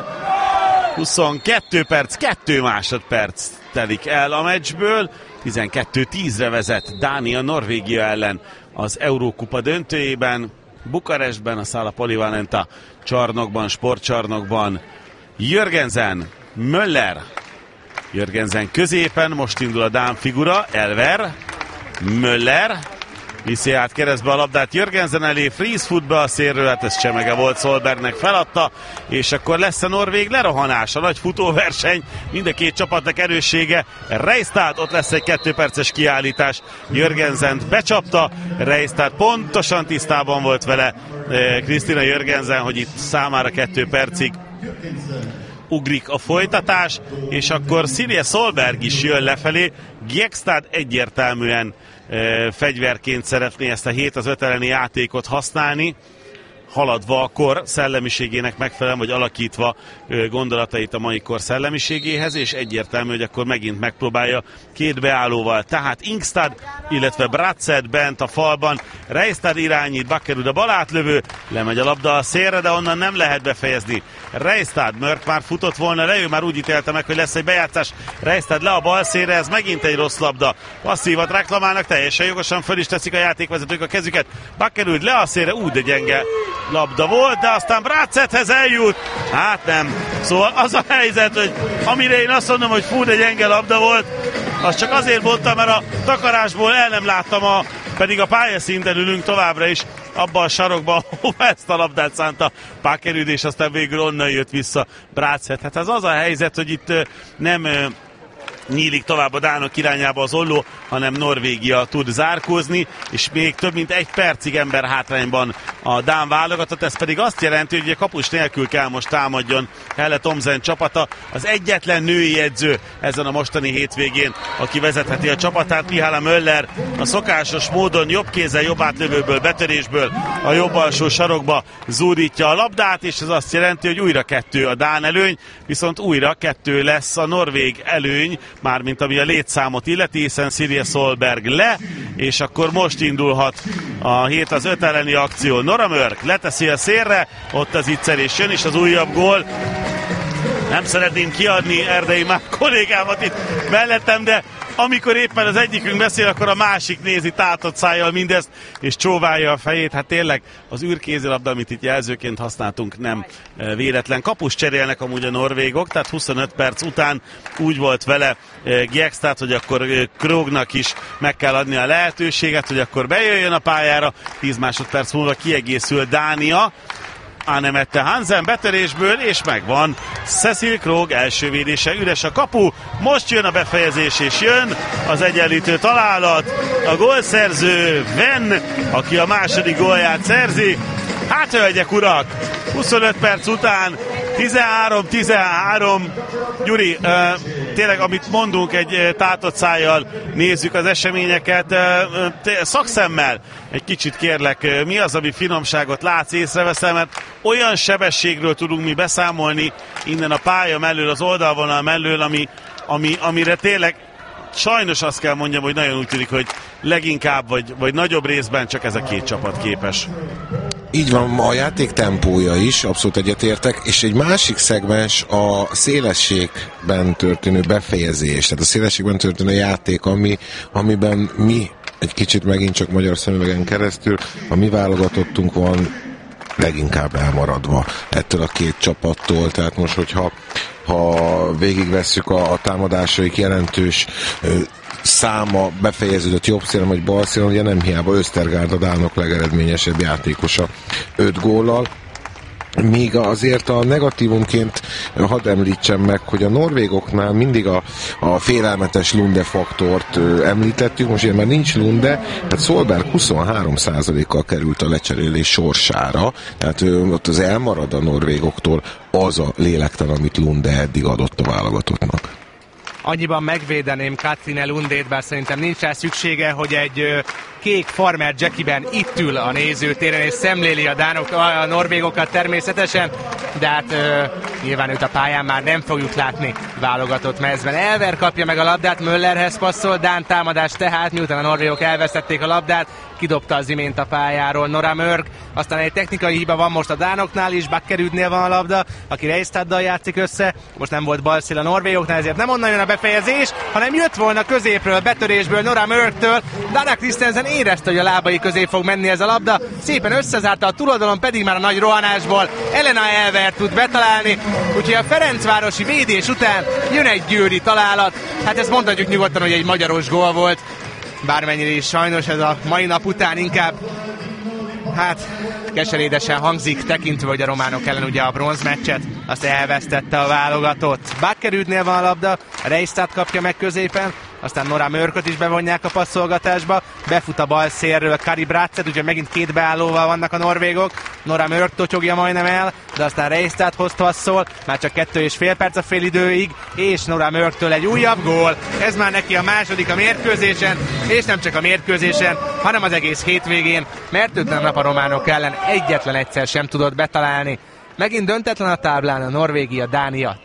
22 perc, 2 másodperc telik el a meccsből, 12-10-re vezet Dánia Norvégia ellen az Eurókupa döntőjében, Bukarestben, a Sala Polivalenta csarnokban, sportcsarnokban. Jörgensen, Möller, Jörgensen középen, most indul a dán figura, Elver, Möller, viszi át keresztbe a labdát Jörgensen elé, freeze foot be a szélről, hát ez csemege volt, Solbergnek feladta, és akkor lesz a norvég lerohanás, a nagy futóverseny, mind a két csapatnak erőssége, Reisztát, ott lesz egy 2 perces kiállítás, Jörgensent becsapta, Reisztát pontosan tisztában volt vele Krisztina Jörgensen, hogy itt számára 2 percig ugrik a folytatás, és akkor Silje Solberg is jön lefelé, Gjekstad egyértelműen fegyverként szeretné ezt a 7-5 elleni játékot használni, haladva a kor szellemiségének megfelelően, vagy alakítva gondolatait a mai kor szellemiségéhez, és egyértelmű, hogy akkor megint megpróbálja 2 beállóval. Tehát Ingstad, illetve Bratzett bent a falban, Reisztad irányít, Bakkerud a bal átlövő, lemegy a labda a szélre, de onnan nem lehet befejezni. Reisztad, Mörk már futott volna le, ő már úgy ítélte meg, hogy lesz egy bejátszás. Reisztad le a bal szélre, ez megint egy rossz labda. Passzívat reklamálnak, teljesen jogosan föl is teszik a játékvezetők a kezüket. Bakkerud le a szélre, úgy de gyenge labda volt, de aztán Bratzetthez eljut. Hát nem. Szóval az a helyzet, hogy amire én azt mondom, hogy fú, de gyenge labda volt, az csak azért mondtam, mert a takarásból el nem láttam, pedig a pályaszinten ülünk továbbra is abban a sarokban, ahova ezt a labdát szánta Bakkerud, és aztán végül onnan jött vissza Bratzett. Hát ez az a helyzet, hogy itt nem nyílik tovább a dánok irányába az olló, hanem Norvégia tud zárkózni, és még több mint 1 percig ember hátrányban a dán válogatott, ez pedig azt jelenti, hogy a kapus nélkül kell most támadjon Helle Thomsen csapata, az egyetlen női edző ezen a mostani hétvégén, aki vezetheti a csapatát. Mihála Möller a szokásos módon jobb kézzel, jobb átlövőből, betörésből a jobb alsó sarokba zúdítja a labdát, és ez azt jelenti, hogy újra 2 a dán előny, viszont újra 2 lesz a norvég előny, mármint ami a létszámot illeti, hiszen Silje Solberg le, és akkor most indulhat a 7-5 elleni akció. Nora Mörk leteszi a szélre, ott az iccelés jön, és az újabb gól. Nem szeretném kiadni Erdei már kollégámat itt mellettem, de amikor éppen az egyikünk beszél, akkor a másik nézi tátott szájjal mindezt, és csóválja a fejét. Hát tényleg az űrkézilabda, amit itt jelzőként használtunk, nem véletlen. Kapust cserélnek amúgy a norvégok, tehát 25 perc után úgy volt vele Gjekstad, hogy akkor Krognak is meg kell adni a lehetőséget, hogy akkor bejöjjön a pályára. 10 másodperc múlva kiegészül Dánia. Ánemette Hansen betörésből, és megvan. Cecil Krog első védése, üres a kapu, most jön a befejezés, és jön az egyenlítő találat. A gólszerző Venn, aki a második gólját szerzi. Hát hölgyek, urak, 25 perc után 13-13. Gyuri, tényleg amit mondunk, egy tátott szájjal nézzük az eseményeket, szakszemmel egy kicsit kérlek, mi az, ami finomságot látsz, észreveszel, mert olyan sebességről tudunk mi beszámolni innen a pálya mellől, az oldalvonal mellől, amire tényleg sajnos azt kell mondjam, hogy nagyon úgy tűnik, hogy leginkább, vagy nagyobb részben csak ez a 2 csapat képes. Így van, a játék tempója is, abszolút egyetértek, és egy másik szegmens a szélességben történő befejezés, tehát a szélességben történő játék, amiben mi egy kicsit megint csak magyar szemüvegen keresztül, a mi válogatottunk van leginkább elmaradva ettől a 2 csapattól, tehát most, hogyha végigvesszük a támadásaik jelentős száma befejeződött jobb szélen vagy bal szélen, ugye nem hiába Östergaard a dánok legeredményesebb játékosa 5 góllal. Míg azért a negatívumként hadd említsem meg, hogy a norvégoknál mindig a félelmetes Lunde faktort említettük, most ilyen már nincs Lunde, tehát Solberg 23%-kal került a lecserélés sorsára, tehát ott az elmarad a norvégoktól az a lélektan, amit Lunde eddig adott a válogatottnak. Annyiban megvédeném Katrine Lundét, bár szerintem nincs rá szüksége, hogy egy kék farmer jackiben itt ül a nézőtéren, és szemléli a norvégokat természetesen, de hát nyilván őt a pályán már nem fogjuk látni válogatott mezben. Elver kapja meg a labdát, Möllerhez passzol, Dán támadás tehát, miután a norvégok elvesztették a labdát, kidobta az imént a pályáról Nora Mörk, aztán egy technikai hiba van most a dánoknál is, Bakkerudnél van a labda, aki Reistaddal játszik össze, most nem volt balszél a norvégoknál, ezért nem onnan jön a befejezés, hanem jött volna középről, betörésből Nora Mörktől, Dana Christensen érezte, hogy a lábai közé fog menni ez a labda, szépen összezárta, a túloldalon pedig már a nagy rohanásból Elena Elver tud betalálni, úgyhogy a Ferencvárosi védés után jön egy győri találat, hát ezt mondhatjuk nyugodtan, hogy egy magyaros gól volt, bármennyire is sajnos ez a mai nap után inkább keserédesen hangzik, tekintve, hogy a románok ellen ugye a bronzmeccset azt elvesztette a válogatott. Bakkerudnél van a labda, Reistad kapja meg középen, aztán Nora Mörköt is bevonják a passzolgatásba, befut a bal szélről Kari Bratzett, úgyhogy megint két beállóval vannak a norvégok, Nora Mörk totyogja majdnem el, de aztán Reistadhoz passzol, már csak 2,5 perc a félidőig, és Nora Mörktől egy újabb gól, ez már neki a második a mérkőzésen, és nem csak a mérkőzésen, hanem az egész hétvégén, mert őt nap a románok ellen egyetlen egyszer sem tudott betalálni. Megint döntetlen a táblán a Norvégia, Dánia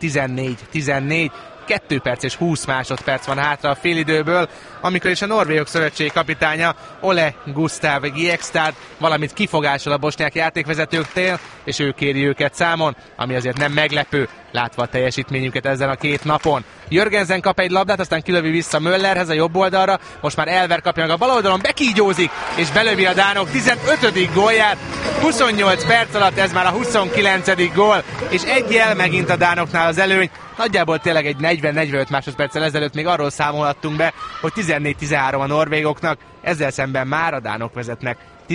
14-14, 2 perc és 20 másodperc van hátra a félidőből, amikor is a norvégok szövetség kapitánya Ole Gustav Giekstad valamit kifogásol a bosnyák játékvezetőktől, és ő kéri őket számon, ami azért nem meglepő, látva a teljesítményüket ezen a két napon. Jörgensen kap egy labdát, aztán kilövi vissza Möllerhez a jobb oldalra, most már Elver kapja meg a bal oldalon, bekígyózik, és belövi a dánok 15. gólját, 28 perc alatt ez már a 29. gól, és egyel megint a dánoknál az előny. Nagyjából tényleg egy 40-45 másodperccel ezelőtt még arról számolhattunk be, hogy 14-13 a norvégoknak, ezzel szemben már a dánok vezetnek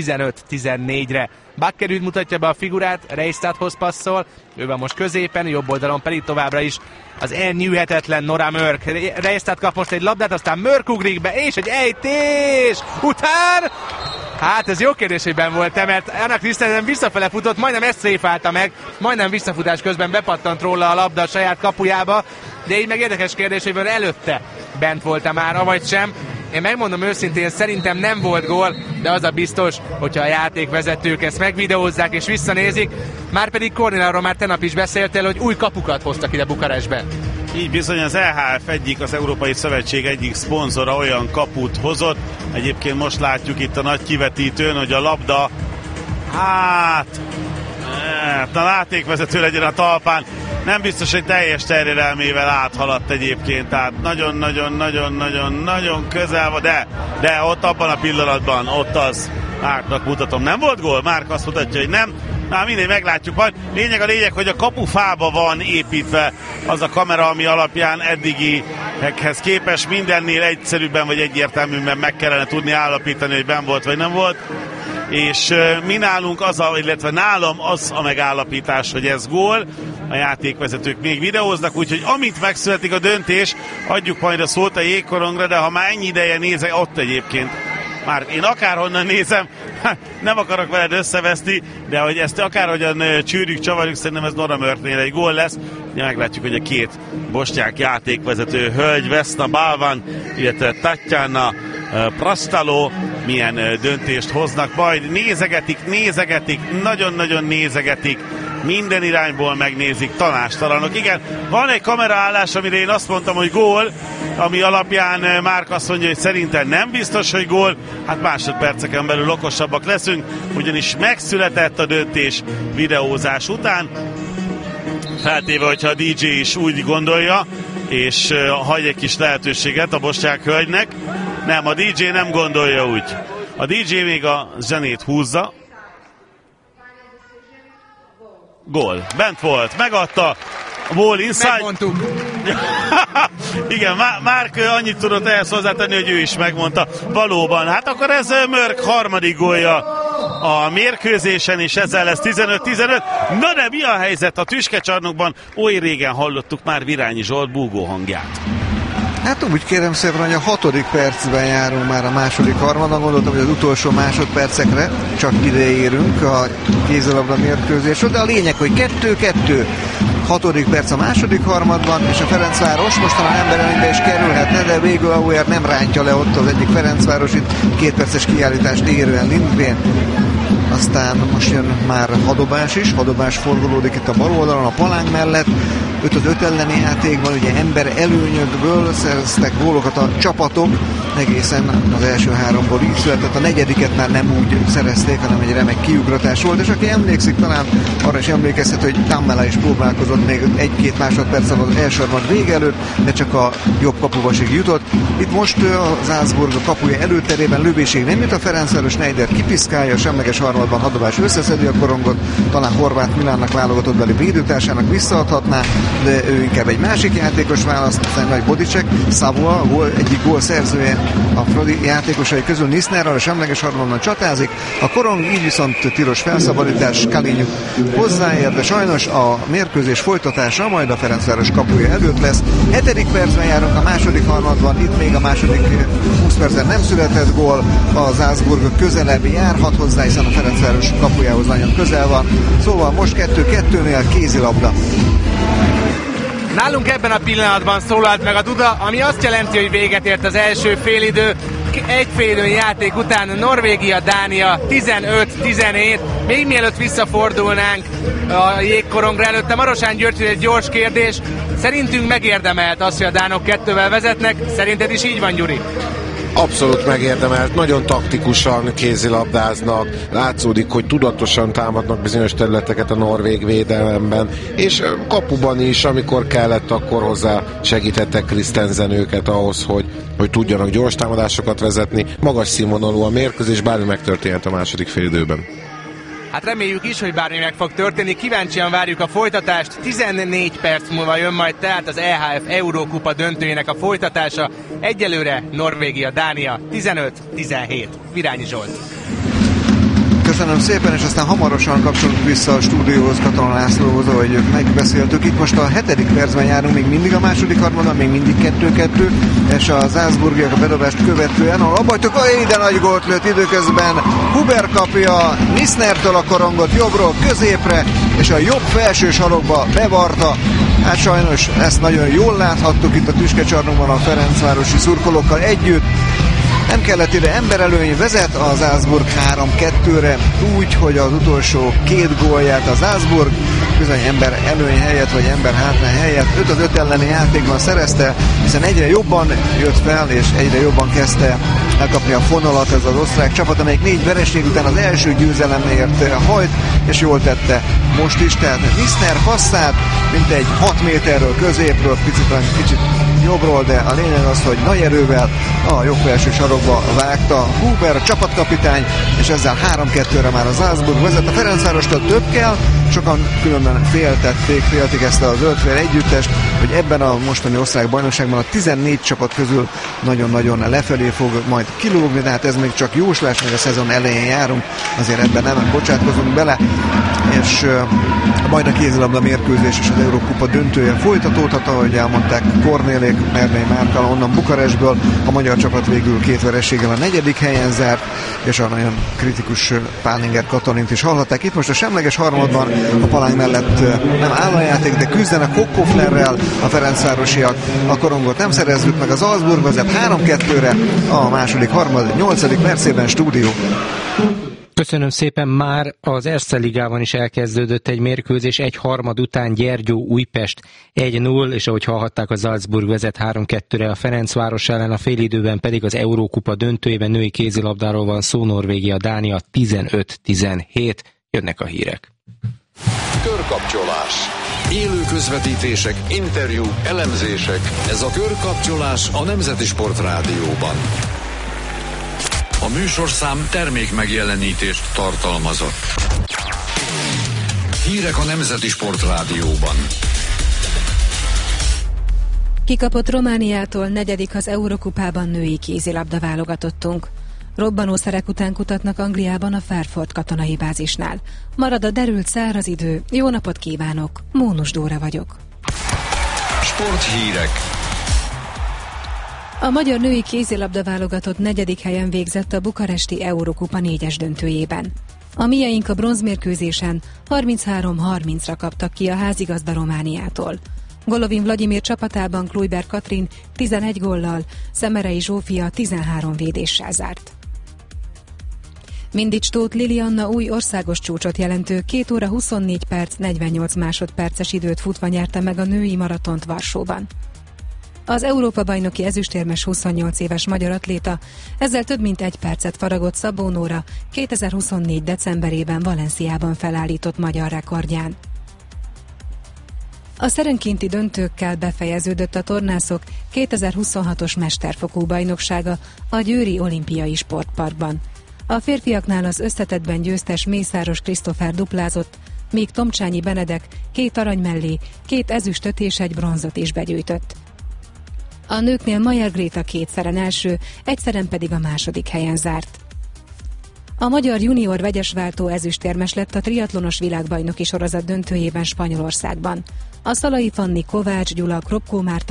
15-14-re. Bakkerud mutatja be a figurát, Reistadhoz passzol, ő van most középen, jobb oldalon pedig továbbra is az elnyűhetetlen Nora Mörk. Reistad kap most egy labdát, aztán Mörk ugrik be, és egy ejtés után... Hát ez jó kérdés, hogy benn volt-e, mert Anna Christensen visszafele futott, majdnem ezt széfálta meg, majdnem visszafutás közben bepattant róla a labda a saját kapujába, de így meg érdekes kérdés, hogy előtte bent volt-e már, avagy sem. Én megmondom őszintén, szerintem nem volt gól, de az a biztos, hogyha a játékvezetők ezt megvideózzák és visszanézik, márpedig Kornél, már tegnap is beszéltél, hogy új kapukat hoztak ide Bukarestbe. Így bizony az EHF az Európai Szövetség egyik szponzora olyan kaput hozott. Egyébként most látjuk itt a nagy kivetítőn, hogy a labda a játékvezető legyen a talpán. Nem biztos, hogy teljes terjedelmével áthaladt egyébként, tehát nagyon közel van, de ott abban a pillanatban, ott az Márknak mutatom, nem volt gól? Márk azt mutatja, hogy nem. Na mindegy, meglátjuk majd. Lényeg, hogy a kapufába van építve az a kamera, ami alapján eddigiekhez képest mindennél egyszerűbben vagy egyértelműen meg kellene tudni állapítani, hogy benn volt vagy nem volt. És mi nálunk illetve nálam az a megállapítás, hogy ez gól, a játékvezetők még videóznak, úgyhogy amint megszületik a döntés, adjuk majd a szót a jégkorongra, de ha már ennyi ideje nézek, ott egyébként már én akárhonnan nézem, nem akarok veled összeveszni, de hogy ezt akárhogyan csűrjük, csavarjuk, szerintem ez Nora Mörknél egy gól lesz. Ja, meglátjuk, hogy a két bosnyák játékvezető hölgy, Vesna Balvan, illetve Tatjana Prastalo milyen döntést hoznak, majd nézegetik, nagyon-nagyon nézegetik, minden irányból megnézik, tanástalanok. Igen, van egy kameraállás, amire én azt mondtam, hogy gól, ami alapján Márk azt mondja, hogy szerintem nem biztos, hogy gól. Hát másodperceken belül okosabbak leszünk, ugyanis megszületett a döntés videózás után. Feltéve, hogyha a DJ is úgy gondolja, és hagy egy kis lehetőséget a bosnyák hölgynek. Nem, a DJ nem gondolja úgy. A DJ még a zenét húzza. Gól. Bent volt. Megadta. Ball inside. Megmondtuk. Igen, Márk annyit tudott ehhez hozzátenni, hogy ő is megmondta. Valóban. Hát akkor ez Mörk harmadik gólja a mérkőzésen, és ezzel lesz 15-15. Na de mi a helyzet a tüskecsarnokban? Oly régen hallottuk már Virányi Zsolt búgó hangját. Hát úgy kérem szépen, hogy a 6. percben járunk már a második harmadban. Gondoltam, hogy az utolsó másodpercekre csak ide érünk a kézilabda mérkőzésről, de a lényeg, hogy 2-2 6. perc a második harmadban, és a Ferencváros most talán emberelőnybe is kerülhetne, de végül Auer nem rántja le ott az egyik Ferencvárosit, 2 perces kiállítást érően Lindgren. Aztán most jön már hadobás is, hadobás forgolódik itt a bal oldalon a palánk mellett, 5-5 elleni játékban, ugye ember előnyökből szereztek gólokat a csapatok, egészen az első 3-ból így született, a negyediket már nem úgy szerezték, hanem egy remek kiugratás volt, és aki emlékszik, talán arra is emlékezhet, hogy Tammela is próbálkozott még 1-2 másodperccel az első harmad vége előtt, de csak a jobb kapuvasig jutott. Itt most a Salzburg a kapuja előterében lövésig nem jut a Ferencváros, Schneider kipiszkálja, a semleges harmadban hadobás összeszedi a korongot, talán Horváth Milánnak válogatott beli védőtársának visszaadhatná, de ő inkább egy másik játékos választ, aztán nagy Bodicek, Savoie, egyik gól szerzője a Fradi játékosai közül Nisnerrel a semleges harmadban csatázik, a korong így viszont tilos felszabadítás, Kalinyuk hozzáér, de sajnos a mérkőzés folytatása majd a Ferencváros kapuja előtt lesz. 7. percben járunk a második harmadban, itt még a második 20 percben nem született gól, a Salzburg közelebb járhat hozzá, hiszen a Ferencváros kapujához nagyon közel van, szóval most 2-2-nél kézilabda. Nálunk ebben a pillanatban szólalt meg a duda, ami azt jelenti, hogy véget ért az első félidő. Egy félidő játék után Norvégia-Dánia 15-17. Még mielőtt visszafordulnánk a jégkorongra előtte, Marosán Györgytől egy gyors kérdés. Szerintünk megérdemelt az, hogy a dánok 2-vel vezetnek. Szerinted is így van, Gyuri? Abszolút megérdemelt, nagyon taktikusan kézilabdáznak, látszódik, hogy tudatosan támadnak bizonyos területeket a norvég védelemben, és kapuban is, amikor kellett, akkor hozzá segítettek Christensen őket ahhoz, hogy tudjanak gyors támadásokat vezetni. Magas színvonalú a mérkőzés, bármi megtörténhet a második félidőben. Hát reméljük is, hogy bármi meg fog történni, kíváncsian várjuk a folytatást. 14 perc múlva jön majd tehát az EHF Eurókupa döntőjének a folytatása. Egyelőre Norvégia-Dánia 15-17. Virányi Zsolt. Köszönöm szépen, és aztán hamarosan kapcsolunk vissza a stúdióhoz, Katona Lászlóhoz, ahogy megbeszéltük. Itt most a 7. percben járunk, még mindig a második harmadban, még mindig 2-2, és a Salzburgiak a bedobást követően, ahol abbajtok, de nagy gólt lőtt időközben, Huber kapja Nisnertől a korongot jobbról középre, és a jobb felső sarokba bevarta. Hát sajnos ezt nagyon jól láthattuk itt a tüskecsarnokban a ferencvárosi szurkolókkal együtt. Nem kellett ide emberelőny, vezet a Salzburg 3-2-re, úgy, hogy az utolsó 2 gólját a Salzburg bizony ember előny helyett, vagy ember hátrány helyett 5-5 elleni játékban szerezte, hiszen egyre jobban jött fel, és egyre jobban kezdte elkapni a fonalat ez az osztrák csapat, amelyik 4 vereség után az első győzelemért hajt, és jól tette most is, tehát Nisner passzát, mint egy 6 méterről középről, kicsit jobbról, de a lényeg az, hogy nagy erővel a jobb felső sarokba vágta Huber, a csapatkapitány, és ezzel 3-2-re már a Salzburg vezet. A Ferencvárostól több kell, sokan különben féltik ezt a zöldfél együttest, hogy ebben a mostani osztrák bajnokságban a 14 csapat közül nagyon-nagyon lefelé fog majd kilógni, de hát ez még csak jóslás, még a szezon elején járunk, azért ebben nem bocsátkozunk bele, és majd a kézilabda mérkőzés és az Eurókupa döntője folytatódhat, ahogy elmondták Kornélék, Erdei Márkal onnan Bukarestből, a magyar csapat végül 2 vereséggel a 4. helyen zárt, és a nagyon kritikus Pálinger Katalint is hallhatták. Itt most a semleges harmadban a palánk mellett nem áll a játék, de küzdenek Hockoflerrel a ferencvárosiak. A korongot nem szerezzük meg, az Salzburg vezet 3-2-re a második harmad 8. percében. Stúdió. Köszönöm szépen, már az Erste Ligában is elkezdődött egy mérkőzés, 1/3 után Gyergyó Újpest 1-0, és ahogy hallhatták, a Salzburg vezet 3-2-re a Ferencváros ellen, a félidőben pedig az Eurókupa döntőjében női kézilabdáról van szó, Norvégia-Dánia 15-17. Jönnek a hírek. Körkapcsolás. Élő közvetítések, interjúk, elemzések. Ez a Körkapcsolás a Nemzeti Sport Rádióban. A műsorszám termék megjelenítést tartalmazott. Hírek a Nemzeti Sport Rádióban. Kikapott Romániától, 4. az Eurokupában női kézilabda válogatottunk. Robbanószerek után kutatnak Angliában a Fairford katonai bázisnál. Marad a derült száraz idő. Jó napot kívánok! Mónus Dóra vagyok. Sporthírek. A magyar női kézilabda válogatott 4. helyen végzett a bukaresti Eurókupa 4-es döntőjében. A mieink a bronzmérkőzésen 33-30-ra kaptak ki a házigazda Romániától. Golovin Vladimir csapatában Kluiber Katrin 11 góllal, Szemerei Zsófia 13 védéssel zárt. Mindics Tóth Lilianna új országos csúcsot jelentő 2 óra 24 perc 48 másodperces időt futva nyerte meg a női maratont Varsóban. Az Európa-bajnoki ezüstérmes 28 éves magyar atléta ezzel több mint 1 percet faragott Szabó Nóra 2024. decemberében Valenciában felállított magyar rekordján. A szerenkénti döntőkkel befejeződött a tornászok 2026-os mesterfokú bajnoksága a Győri Olimpiai Sportparkban. A férfiaknál az összetettben győztes Mészáros Krisztófer duplázott, míg Tomcsányi Benedek 2 arany mellé 2 ezüstöt és 1 bronzot is begyűjtött. A nőknél Majer Gréta 2-szeren első, 1-szeren pedig a második helyen zárt. A magyar junior vegyesváltó ezüstérmes lett a triatlonos világbajnoki sorozat döntőjében Spanyolországban. A Szalai Fanni, Kovács Gyula, Kropkó Márta